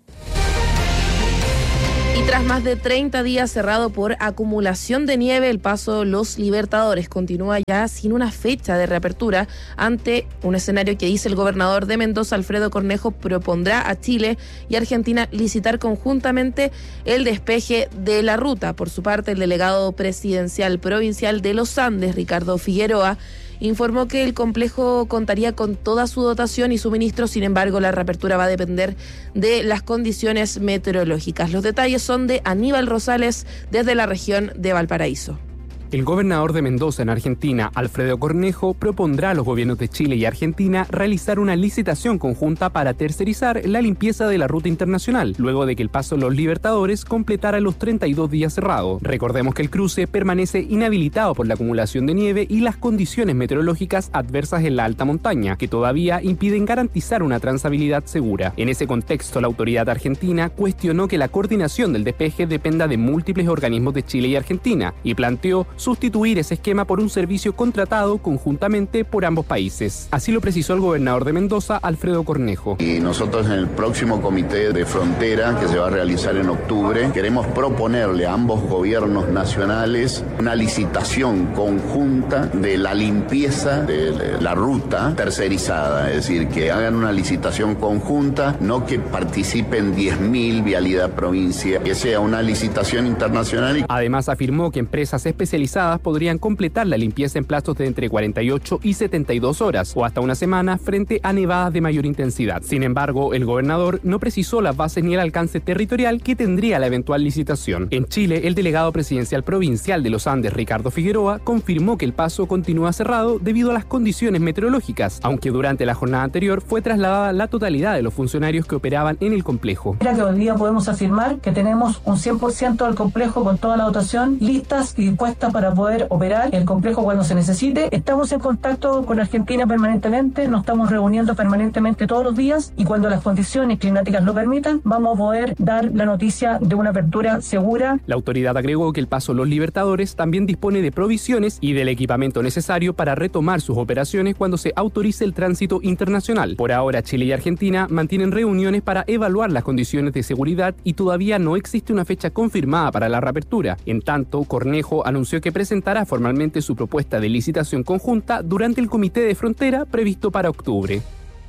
Y tras más de treinta días cerrado por acumulación de nieve, el paso Los Libertadores continúa ya sin una fecha de reapertura ante un escenario que dice el gobernador de Mendoza, Alfredo Cornejo, propondrá a Chile y Argentina licitar conjuntamente el despeje de la ruta. Por su parte, el delegado presidencial provincial de los Andes, Ricardo Figueroa, informó que el complejo contaría con toda su dotación y suministro. Sin embargo, la reapertura va a depender de las condiciones meteorológicas. Los detalles son de Aníbal Rosales desde la región de Valparaíso. El gobernador de Mendoza, en Argentina, Alfredo Cornejo, propondrá a los gobiernos de Chile y Argentina realizar una licitación conjunta para tercerizar la limpieza de la ruta internacional, luego de que el paso Los Libertadores completara los treinta y dos días cerrado. Recordemos que el cruce permanece inhabilitado por la acumulación de nieve y las condiciones meteorológicas adversas en la alta montaña, que todavía impiden garantizar una transabilidad segura. En ese contexto, la autoridad argentina cuestionó que la coordinación del despeje dependa de múltiples organismos de Chile y Argentina y planteó sustituir ese esquema por un servicio contratado conjuntamente por ambos países. Así lo precisó el gobernador de Mendoza, Alfredo Cornejo. Y nosotros en el próximo comité de frontera, que se va a realizar en octubre, queremos proponerle a ambos gobiernos nacionales una licitación conjunta de la limpieza de la ruta tercerizada, es decir, que hagan una licitación conjunta, no que participen diez mil Vialidad Provincia, que sea una licitación internacional. Además, afirmó que empresas especializadas podrían completar la limpieza en plazos de entre cuarenta y ocho y setenta y dos horas o hasta una semana frente a nevadas de mayor intensidad. Sin embargo, el gobernador no precisó las bases ni el alcance territorial que tendría la eventual licitación. En Chile, el delegado presidencial provincial de los Andes, Ricardo Figueroa, confirmó que el paso continúa cerrado debido a las condiciones meteorológicas, aunque durante la jornada anterior fue trasladada la totalidad de los funcionarios que operaban en el complejo. Mira que hoy día podemos afirmar que tenemos un cien por ciento del complejo con toda la dotación listas y dispuestas para poder operar el complejo cuando se necesite. Estamos en contacto con Argentina permanentemente, nos estamos reuniendo permanentemente todos los días y cuando las condiciones climáticas lo permitan, vamos a poder dar la noticia de una apertura segura. La autoridad agregó que el paso Los Libertadores también dispone de provisiones y del equipamiento necesario para retomar sus operaciones cuando se autorice el tránsito internacional. Por ahora, Chile y Argentina mantienen reuniones para evaluar las condiciones de seguridad y todavía no existe una fecha confirmada para la reapertura. En tanto, Cornejo anunció que presentará formalmente su propuesta de licitación conjunta durante el Comité de Frontera previsto para octubre.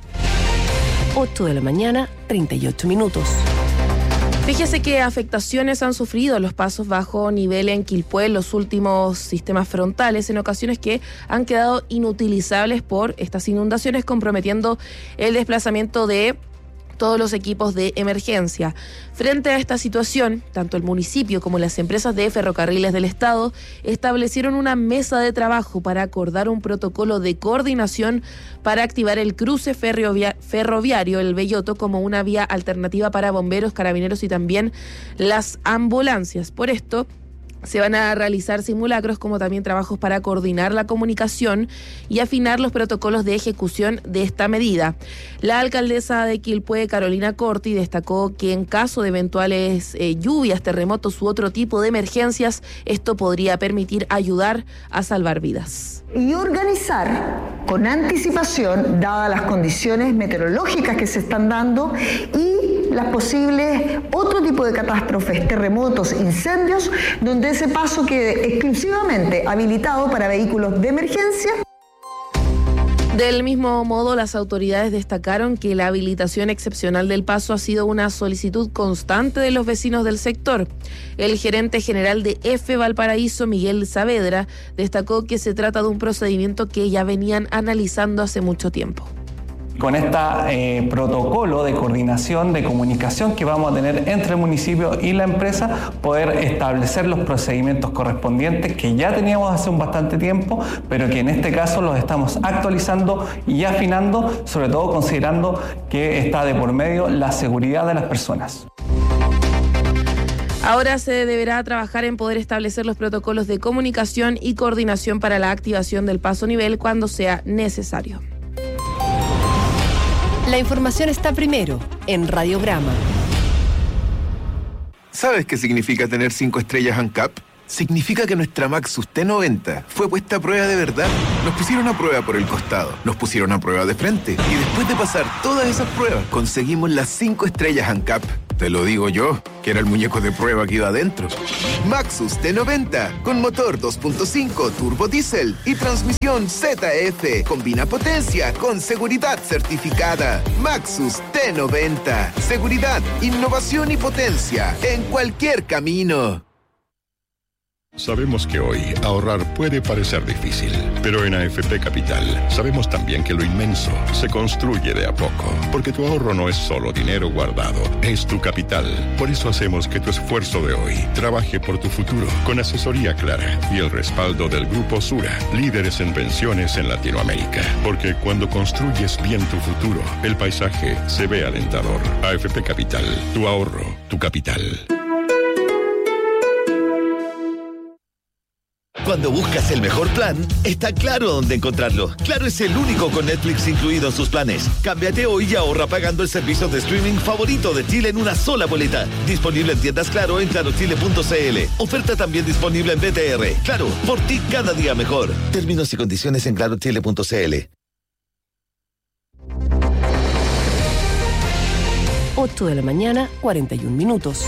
ocho de la mañana, treinta y ocho minutos. Fíjese que afectaciones han sufrido los pasos bajo nivel en Quilpué en los últimos sistemas frontales, en ocasiones que han quedado inutilizables por estas inundaciones, comprometiendo el desplazamiento de todos los equipos de emergencia. Frente a esta situación, tanto el municipio como las empresas de ferrocarriles del Estado establecieron una mesa de trabajo para acordar un protocolo de coordinación para activar el cruce ferrovia- ferroviario El Belloto como una vía alternativa para bomberos, carabineros y también las ambulancias. Por esto, se van a realizar simulacros como también trabajos para coordinar la comunicación y afinar los protocolos de ejecución de esta medida. La alcaldesa de Quilpué, Carolina Corti, destacó que en caso de eventuales eh, lluvias, terremotos u otro tipo de emergencias, esto podría permitir ayudar a salvar vidas. Y organizar con anticipación, dadas las condiciones meteorológicas que se están dando y las posibles otro tipo de catástrofes, terremotos, incendios, donde ese paso quede exclusivamente habilitado para vehículos de emergencia. Del mismo modo, las autoridades destacaron que la habilitación excepcional del paso ha sido una solicitud constante de los vecinos del sector. El gerente general de EFE Valparaíso, Miguel Saavedra, destacó que se trata de un procedimiento que ya venían analizando hace mucho tiempo. Con este eh, protocolo de coordinación, de comunicación que vamos a tener entre el municipio y la empresa, poder establecer los procedimientos correspondientes que ya teníamos hace un bastante tiempo, pero que en este caso los estamos actualizando y afinando, sobre todo considerando que está de por medio la seguridad de las personas. Ahora se deberá trabajar en poder establecer los protocolos de comunicación y coordinación para la activación del paso nivel cuando sea necesario. La información está primero en Radiograma. ¿Sabes qué significa tener cinco estrellas ANCAP? Significa que nuestra Maxus T noventa fue puesta a prueba de verdad. Nos pusieron a prueba por el costado, nos pusieron a prueba de frente y después de pasar todas esas pruebas conseguimos las cinco estrellas ANCAP. Te lo digo yo, que era el muñeco de prueba que iba adentro. Maxus T noventa, con motor dos punto cinco turbo diésel y transmisión Z F. Combina potencia con seguridad certificada. Maxus T noventa. Seguridad, innovación y potencia en cualquier camino. Sabemos que hoy ahorrar puede parecer difícil, pero en A F P Capital sabemos también que lo inmenso se construye de a poco, porque tu ahorro no es solo dinero guardado, es tu capital. Por eso hacemos que tu esfuerzo de hoy trabaje por tu futuro, con asesoría clara y el respaldo del Grupo Sura, líderes en pensiones en Latinoamérica. Porque cuando construyes bien tu futuro, el paisaje se ve alentador. A F P Capital, tu ahorro, tu capital. Cuando buscas el mejor plan, está claro dónde encontrarlo. Claro es el único con Netflix incluido en sus planes. Cámbiate hoy y ahorra pagando el servicio de streaming favorito de Chile en una sola boleta. Disponible en tiendas Claro en claro chile punto c l. Oferta también disponible en B T R. Claro, por ti cada día mejor. Términos y condiciones en claro chile punto c l. ocho de la mañana, cuarenta y un minutos.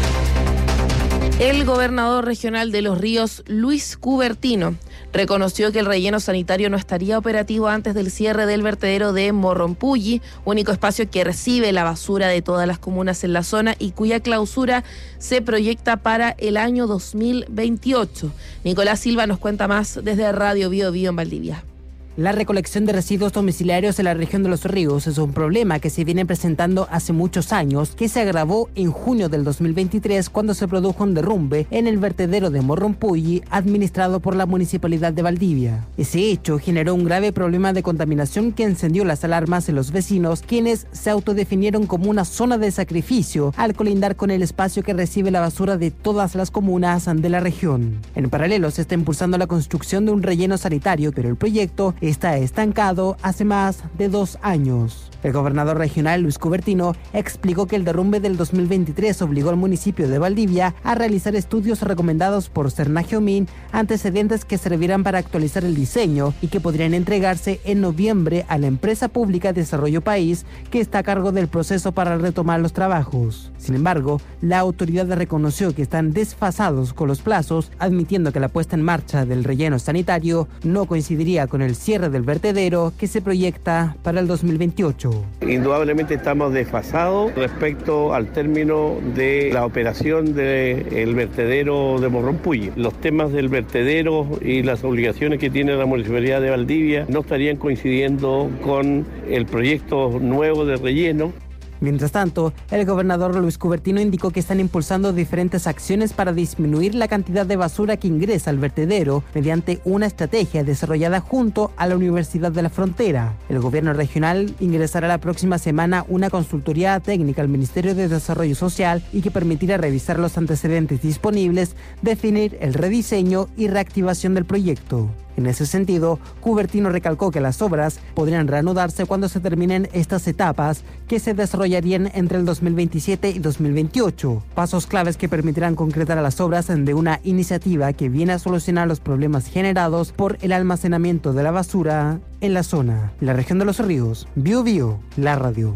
El gobernador regional de Los Ríos, Luis Cubertino, reconoció que el relleno sanitario no estaría operativo antes del cierre del vertedero de Morrompulli, único espacio que recibe la basura de todas las comunas en la zona y cuya clausura se proyecta para el año dos mil veintiocho. Nicolás Silva nos cuenta más desde Radio Bio Bio en Valdivia. La recolección de residuos domiciliarios en la región de Los Ríos es un problema que se viene presentando hace muchos años, que se agravó en junio del dos mil veintitrés cuando se produjo un derrumbe en el vertedero de Morrompulli administrado por la Municipalidad de Valdivia. Ese hecho generó un grave problema de contaminación que encendió las alarmas en los vecinos, quienes se autodefinieron como una zona de sacrificio al colindar con el espacio que recibe la basura de todas las comunas de la región. En paralelo se está impulsando la construcción de un relleno sanitario, pero el proyecto está estancado hace más de dos años. El gobernador regional Luis Cubertino explicó que el derrumbe del dos mil veintitrés obligó al municipio de Valdivia a realizar estudios recomendados por Cernagiomín, antecedentes que servirán para actualizar el diseño y que podrían entregarse en noviembre a la empresa pública Desarrollo País, que está a cargo del proceso para retomar los trabajos. Sin embargo, la autoridad reconoció que están desfasados con los plazos, admitiendo que la puesta en marcha del relleno sanitario no coincidiría con el cierre del vertedero que se proyecta para el dos mil veintiocho. Indudablemente estamos desfasados respecto al término de la operación del vertedero de Morrompulli. Los temas del vertedero y las obligaciones que tiene la Municipalidad de Valdivia no estarían coincidiendo con el proyecto nuevo de relleno. Mientras tanto, el gobernador Luis Cubertino indicó que están impulsando diferentes acciones para disminuir la cantidad de basura que ingresa al vertedero mediante una estrategia desarrollada junto a la Universidad de la Frontera. El gobierno regional ingresará la próxima semana una consultoría técnica al Ministerio de Desarrollo Social y que permitirá revisar los antecedentes disponibles, definir el rediseño y reactivación del proyecto. En ese sentido, Cubertino recalcó que las obras podrían reanudarse cuando se terminen estas etapas, que se desarrollarían entre el dos mil veintisiete y dos mil veintiocho. Pasos claves que permitirán concretar las obras de una iniciativa que viene a solucionar los problemas generados por el almacenamiento de la basura en la zona. La región de Los Ríos, Bio Bio, la radio.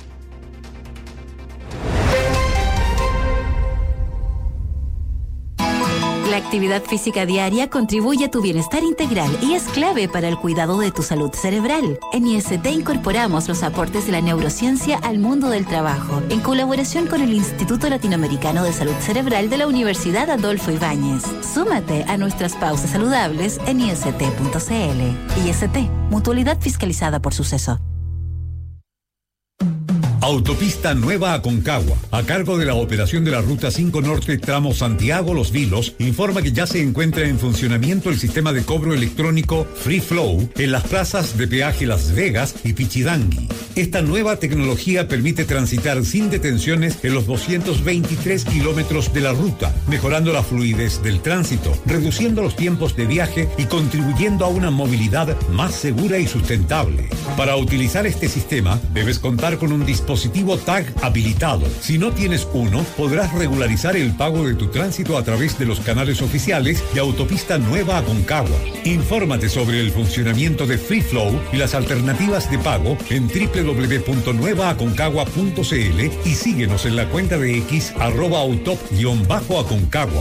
La actividad física diaria contribuye a tu bienestar integral y es clave para el cuidado de tu salud cerebral. En I S T incorporamos los aportes de la neurociencia al mundo del trabajo, en colaboración con el Instituto Latinoamericano de Salud Cerebral de la Universidad Adolfo Ibáñez. Súmate a nuestras pausas saludables en i s t punto c l. I S T, mutualidad fiscalizada por Suceso. Autopista Nueva Aconcagua, a cargo de la operación de la Ruta cinco Norte tramo Santiago-Los Vilos, informa que ya se encuentra en funcionamiento el sistema de cobro electrónico Free Flow en las plazas de peaje Las Vegas y Pichidangui. Esta nueva tecnología permite transitar sin detenciones en los doscientos veintitrés kilómetros de la ruta, mejorando la fluidez del tránsito, reduciendo los tiempos de viaje y contribuyendo a una movilidad más segura y sustentable. Para utilizar este sistema, debes contar con un dispositivo dispositivo Tag habilitado. Si no tienes uno, podrás regularizar el pago de tu tránsito a través de los canales oficiales de Autopista Nueva Aconcagua. Infórmate sobre el funcionamiento de Free Flow y las alternativas de pago en doble u doble u doble u punto nueva aconcagua punto c l y síguenos en la cuenta de X arroba autop-aconcagua.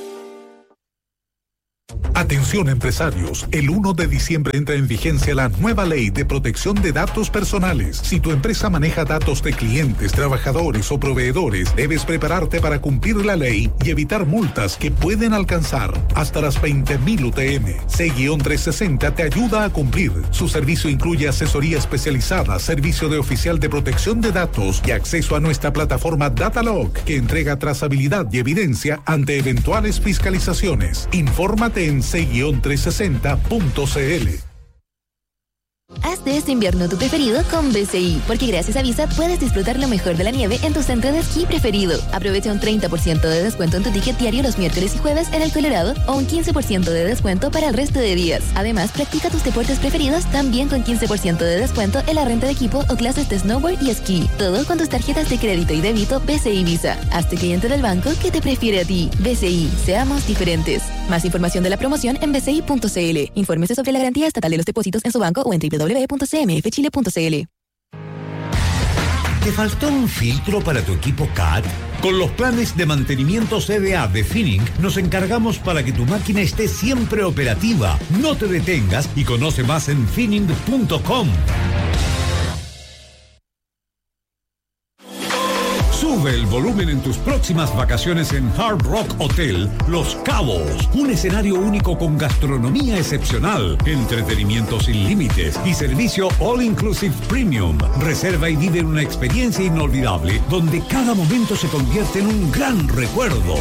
Atención empresarios, el primero de diciembre entra en vigencia la nueva ley de protección de datos personales. Si tu empresa maneja datos de clientes, trabajadores o proveedores, debes prepararte para cumplir la ley y evitar multas que pueden alcanzar hasta las veinte mil U T M. C trescientos sesenta te ayuda a cumplir. Su servicio incluye asesoría especializada, servicio de oficial de protección de datos y acceso a nuestra plataforma Datalog, que entrega trazabilidad y evidencia ante eventuales fiscalizaciones. Infórmate en C trescientos sesenta punto c l. Haz de este invierno tu preferido con B C I, porque gracias a Visa puedes disfrutar lo mejor de la nieve en tu centro de esquí preferido. Aprovecha un treinta por ciento de descuento en tu ticket diario los miércoles y jueves en el Colorado o un quince por ciento de descuento para el resto de días. Además, practica tus deportes preferidos también con quince por ciento de descuento en la renta de equipo o clases de snowboard y esquí. Todo con tus tarjetas de crédito y débito B C I Visa. Hazte cliente del banco que te prefiere a ti. B C I, seamos diferentes. Más información de la promoción en b c i punto c l. Infórmese sobre la garantía estatal de los depósitos en su banco o en doble u doble u doble u punto c m f chile punto c l. ¿Te faltó un filtro para tu equipo C A D? Con los planes de mantenimiento C D A de Finning nos encargamos para que tu máquina esté siempre operativa. No te detengas y conoce más en finning punto com. Sube el volumen en tus próximas vacaciones en Hard Rock Hotel Los Cabos. Un escenario único con gastronomía excepcional, entretenimiento sin límites y servicio All Inclusive Premium. Reserva y vive una experiencia inolvidable donde cada momento se convierte en un gran recuerdo.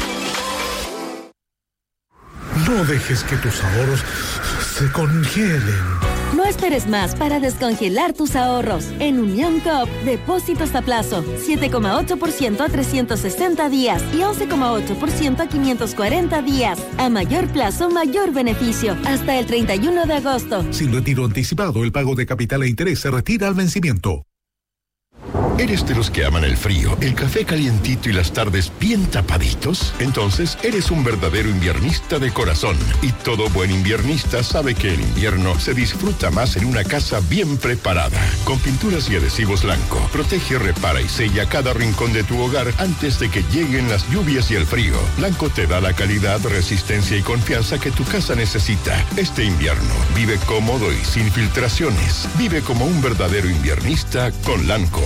No dejes que tus ahorros se congelen. No esperes más para descongelar tus ahorros. En Unión Coop, depósitos a plazo, siete coma ocho por ciento a trescientos sesenta días y once coma ocho por ciento a quinientos cuarenta días. A mayor plazo, mayor beneficio. Hasta el treinta y uno de agosto. Sin retiro anticipado, el pago de capital e interés se retira al vencimiento. ¿Eres de los que aman el frío, el café calientito y las tardes bien tapaditos? Entonces eres un verdadero inviernista de corazón. Y todo buen inviernista sabe que el invierno se disfruta más en una casa bien preparada. Con pinturas y adhesivos Lanco, protege, repara y sella cada rincón de tu hogar antes de que lleguen las lluvias y el frío. Lanco te da la calidad, resistencia y confianza que tu casa necesita. Este invierno, vive cómodo y sin filtraciones. Vive como un verdadero inviernista con Lanco.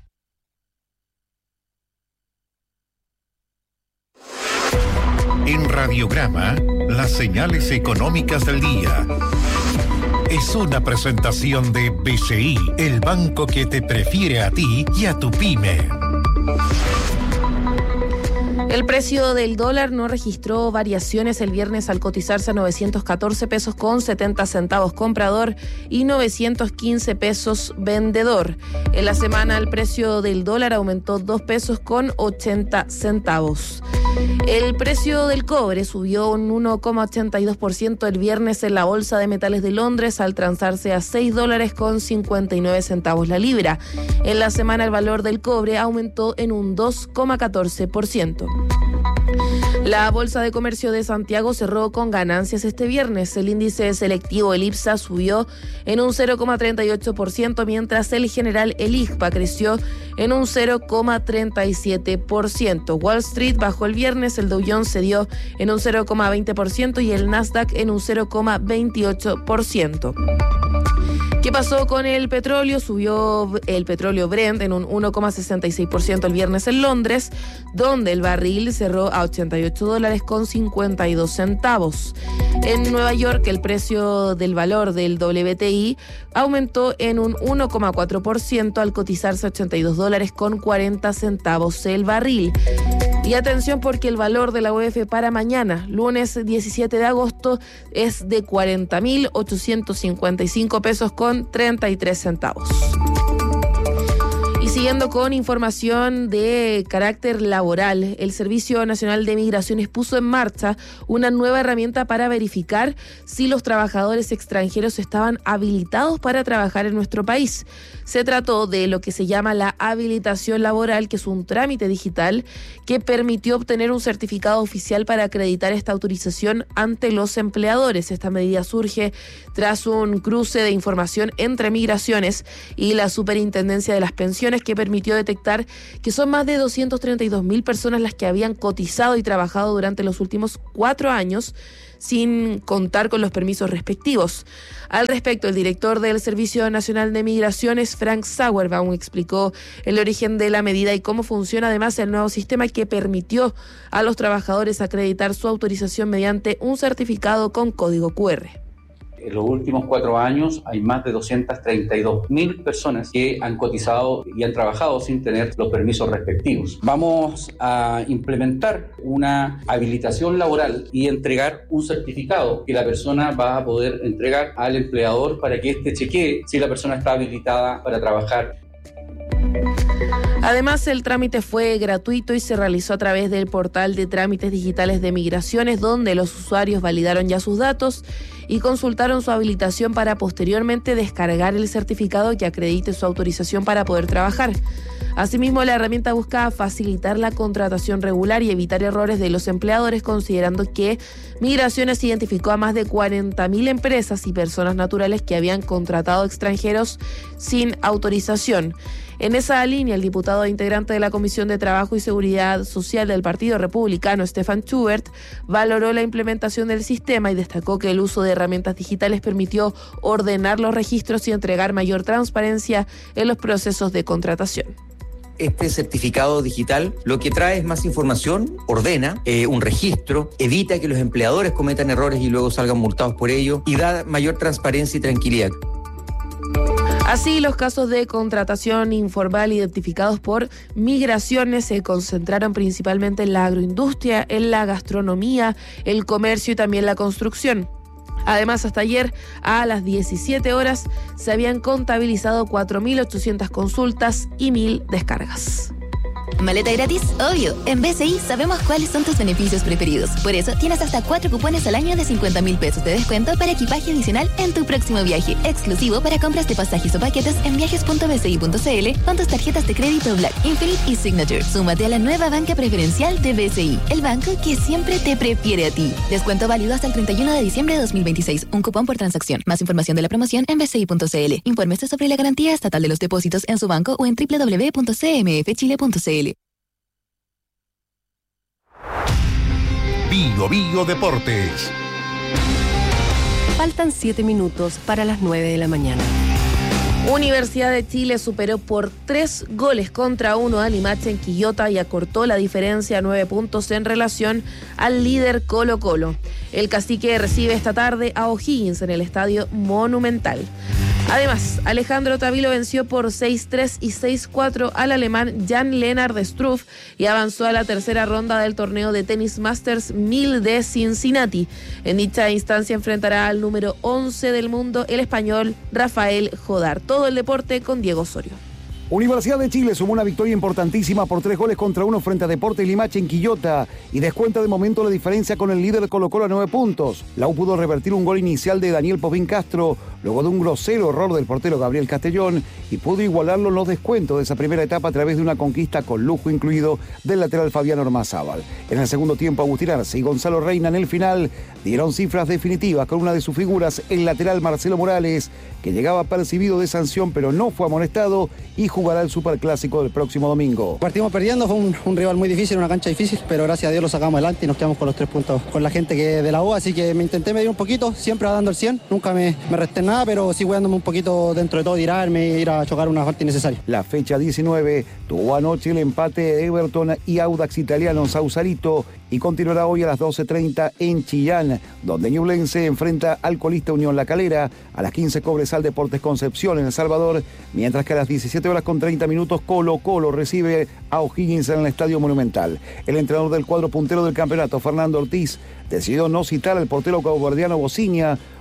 En Radiograma, las señales económicas del día. Es una presentación de B C I, el banco que te prefiere a ti y a tu pyme. El precio del dólar no registró variaciones el viernes al cotizarse a novecientos catorce pesos con setenta centavos comprador y novecientos quince pesos vendedor. En la semana el precio del dólar aumentó dos pesos con ochenta centavos. El precio del cobre subió un uno coma ochenta y dos por ciento el viernes en la Bolsa de Metales de Londres al transarse a seis dólares con cincuenta y nueve centavos la libra. En la semana el valor del cobre aumentó en un dos coma catorce por ciento. La Bolsa de Comercio de Santiago cerró con ganancias este viernes. El índice selectivo, el IPSA, subió en un cero coma treinta y ocho por ciento, mientras el general, el I G P A, creció en un cero coma treinta y siete por ciento. Wall Street bajó el viernes, el Dow Jones cedió en un cero coma veinte por ciento y el Nasdaq en un cero coma veintiocho por ciento. ¿Qué pasó con el petróleo? Subió el petróleo Brent en un uno coma sesenta y seis por ciento el viernes en Londres, donde el barril cerró a ochenta y ocho dólares con cincuenta y dos centavos. En Nueva York, el precio del valor del W T I aumentó en un uno coma cuatro por ciento al cotizarse a ochenta y dos dólares con cuarenta centavos el barril. Y atención, porque el valor de la U E F para mañana, lunes diecisiete de agosto, es de cuarenta mil ochocientos cincuenta y cinco pesos con treinta y tres centavos. Y siguiendo con información de carácter laboral, el Servicio Nacional de Migraciones puso en marcha una nueva herramienta para verificar si los trabajadores extranjeros estaban habilitados para trabajar en nuestro país. Se trató de lo que se llama la habilitación laboral, que es un trámite digital que permitió obtener un certificado oficial para acreditar esta autorización ante los empleadores. Esta medida surge tras un cruce de información entre Migraciones y la Superintendencia de las Pensiones, que permitió detectar que son más de doscientas treinta y dos mil personas las que habían cotizado y trabajado durante los últimos cuatro años sin contar con los permisos respectivos. Al respecto, el director del Servicio Nacional de Migraciones, Frank Sauerbaum, explicó el origen de la medida y cómo funciona además el nuevo sistema que permitió a los trabajadores acreditar su autorización mediante un certificado con código cu erre. En los últimos cuatro años hay más de doscientas treinta y dos mil personas que han cotizado y han trabajado sin tener los permisos respectivos. Vamos a implementar una habilitación laboral y entregar un certificado que la persona va a poder entregar al empleador para que éste chequee si la persona está habilitada para trabajar. Además, el trámite fue gratuito y se realizó a través del portal de trámites digitales de Migraciones, donde los usuarios validaron ya sus datos y consultaron su habilitación para posteriormente descargar el certificado que acredite su autorización para poder trabajar. Asimismo, la herramienta busca facilitar la contratación regular y evitar errores de los empleadores, considerando que Migraciones identificó a más de cuarenta mil empresas y personas naturales que habían contratado extranjeros sin autorización. En esa línea, el diputado e integrante de la Comisión de Trabajo y Seguridad Social del Partido Republicano, Stefan Schubert, valoró la implementación del sistema y destacó que el uso de herramientas digitales permitió ordenar los registros y entregar mayor transparencia en los procesos de contratación. Este certificado digital lo que trae es más información, ordena eh, un registro, evita que los empleadores cometan errores y luego salgan multados por ello y da mayor transparencia y tranquilidad. Así, los casos de contratación informal identificados por Migraciones se concentraron principalmente en la agroindustria, en la gastronomía, el comercio y también la construcción. Además, hasta ayer a las diecisiete horas se habían contabilizado cuatro mil ochocientas consultas y mil descargas. ¿Maleta gratis? Obvio. En B C I sabemos cuáles son tus beneficios preferidos. Por eso tienes hasta cuatro cupones al año de cincuenta mil pesos de descuento para equipaje adicional en tu próximo viaje. Exclusivo para compras de pasajes o paquetes en viajes punto b c i punto c l con tus tarjetas de crédito Black, Infinite y Signature. Súmate a la nueva banca preferencial de B C I, el banco que siempre te prefiere a ti. Descuento válido hasta el treinta y uno de diciembre de dos mil veintiséis. Un cupón por transacción. Más información de la promoción en b c i punto c l. Infórmese sobre la garantía estatal de los depósitos en su banco o en doble u doble u doble u punto c m f chile punto c l. Bio Bio Deportes. Faltan siete minutos para las nueve de la mañana. Universidad de Chile superó por tres goles contra uno a Limache en Quillota y acortó la diferencia a nueve puntos en relación al líder Colo Colo. El Cacique recibe esta tarde a O'Higgins en el Estadio Monumental. Además, Alejandro Tavilo venció por seis tres y seis cuatro al alemán Jan-Lennard Struff y avanzó a la tercera ronda del torneo de tenis Masters mil de Cincinnati. En dicha instancia enfrentará al número once del mundo, el español Rafael Jodar. Todo el deporte con Diego Osorio. Universidad de Chile sumó una victoria importantísima por tres goles contra uno frente a Deportes Limache en Quillota y descuenta de momento la diferencia con el líder Colo Colo a nueve puntos. La U pudo revertir un gol inicial de Daniel Popín Castro luego de un grosero error del portero Gabriel Castellón y pudo igualarlo en los descuentos de esa primera etapa a través de una conquista con lujo incluido del lateral Fabián Ormazábal. En el segundo tiempo, Agustín Arce y Gonzalo Reina en el final dieron cifras definitivas con una de sus figuras, el lateral Marcelo Morales, que llegaba percibido de sanción pero no fue amonestado y jugará el Superclásico del próximo domingo. Partimos perdiendo, fue un, un rival muy difícil, una cancha difícil, pero gracias a Dios lo sacamos adelante y nos quedamos con los tres puntos con la gente que de la U, así que me intenté medir un poquito, siempre dando el cien, nunca me, me resté nada, pero sí cuidándome un poquito dentro de todo, tirarme, ir a chocar una falta innecesaria. La fecha diecinueve tuvo anoche el empate de Everton y Audax Italiano en Sausalito y continuará hoy a las doce treinta en Chillán, donde Ñublense enfrenta al colista Unión La Calera, a las quince Cobresal Deportes Concepción en El Salvador, mientras que a las diecisiete horas con treinta minutos Colo Colo recibe a O'Higgins en el Estadio Monumental. El entrenador del cuadro puntero del campeonato, Fernando Ortiz, decidió no citar al portero caboverdiano Bociña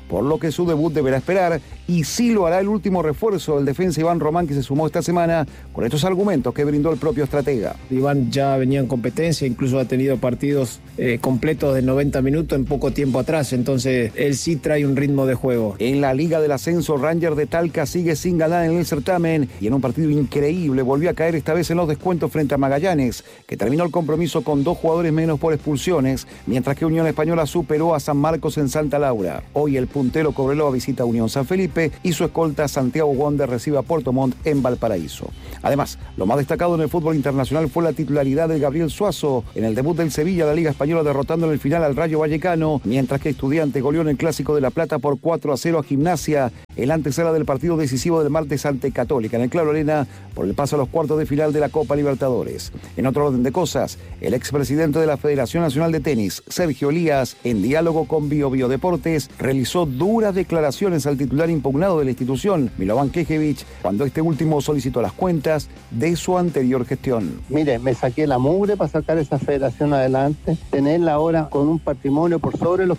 por lo que su debut deberá esperar y sí lo hará el último refuerzo, el defensa Iván Román, que se sumó esta semana con estos argumentos que brindó el propio estratega. Iván ya venía en competencia, incluso ha tenido partidos eh, completos de noventa minutos en poco tiempo atrás, entonces él sí trae un ritmo de juego. En la Liga del Ascenso, Ranger de Talca sigue sin ganar en el certamen y en un partido increíble volvió a caer esta vez en los descuentos frente a Magallanes, que terminó el compromiso con dos jugadores menos por expulsiones, mientras que Unión Española superó a San Marcos en Santa Laura. Hoy el puntero Cobreloa visita a Unión San Felipe y su escolta Santiago Wander recibe a Puerto Montt en Valparaíso. Además, lo más destacado en el fútbol internacional fue la titularidad de Gabriel Suazo en el debut del Sevilla en la Liga Española, derrotando en el final al Rayo Vallecano, mientras que Estudiantes goleó en el Clásico de La Plata por cuatro a cero a Gimnasia, en la antesala del partido decisivo del martes ante Católica en el Claro Arena por el paso a los cuartos de final de la Copa Libertadores. En otro orden de cosas, el expresidente de la Federación Nacional de Tenis, Sergio Elías, en diálogo con Bio Bio Deportes, realizó duras declaraciones al titular impugnado de la institución, Milovan Kekevich, cuando este último solicitó las cuentas de su anterior gestión. Mire, me saqué la mugre para sacar esa federación adelante, tenerla ahora con un patrimonio por sobre los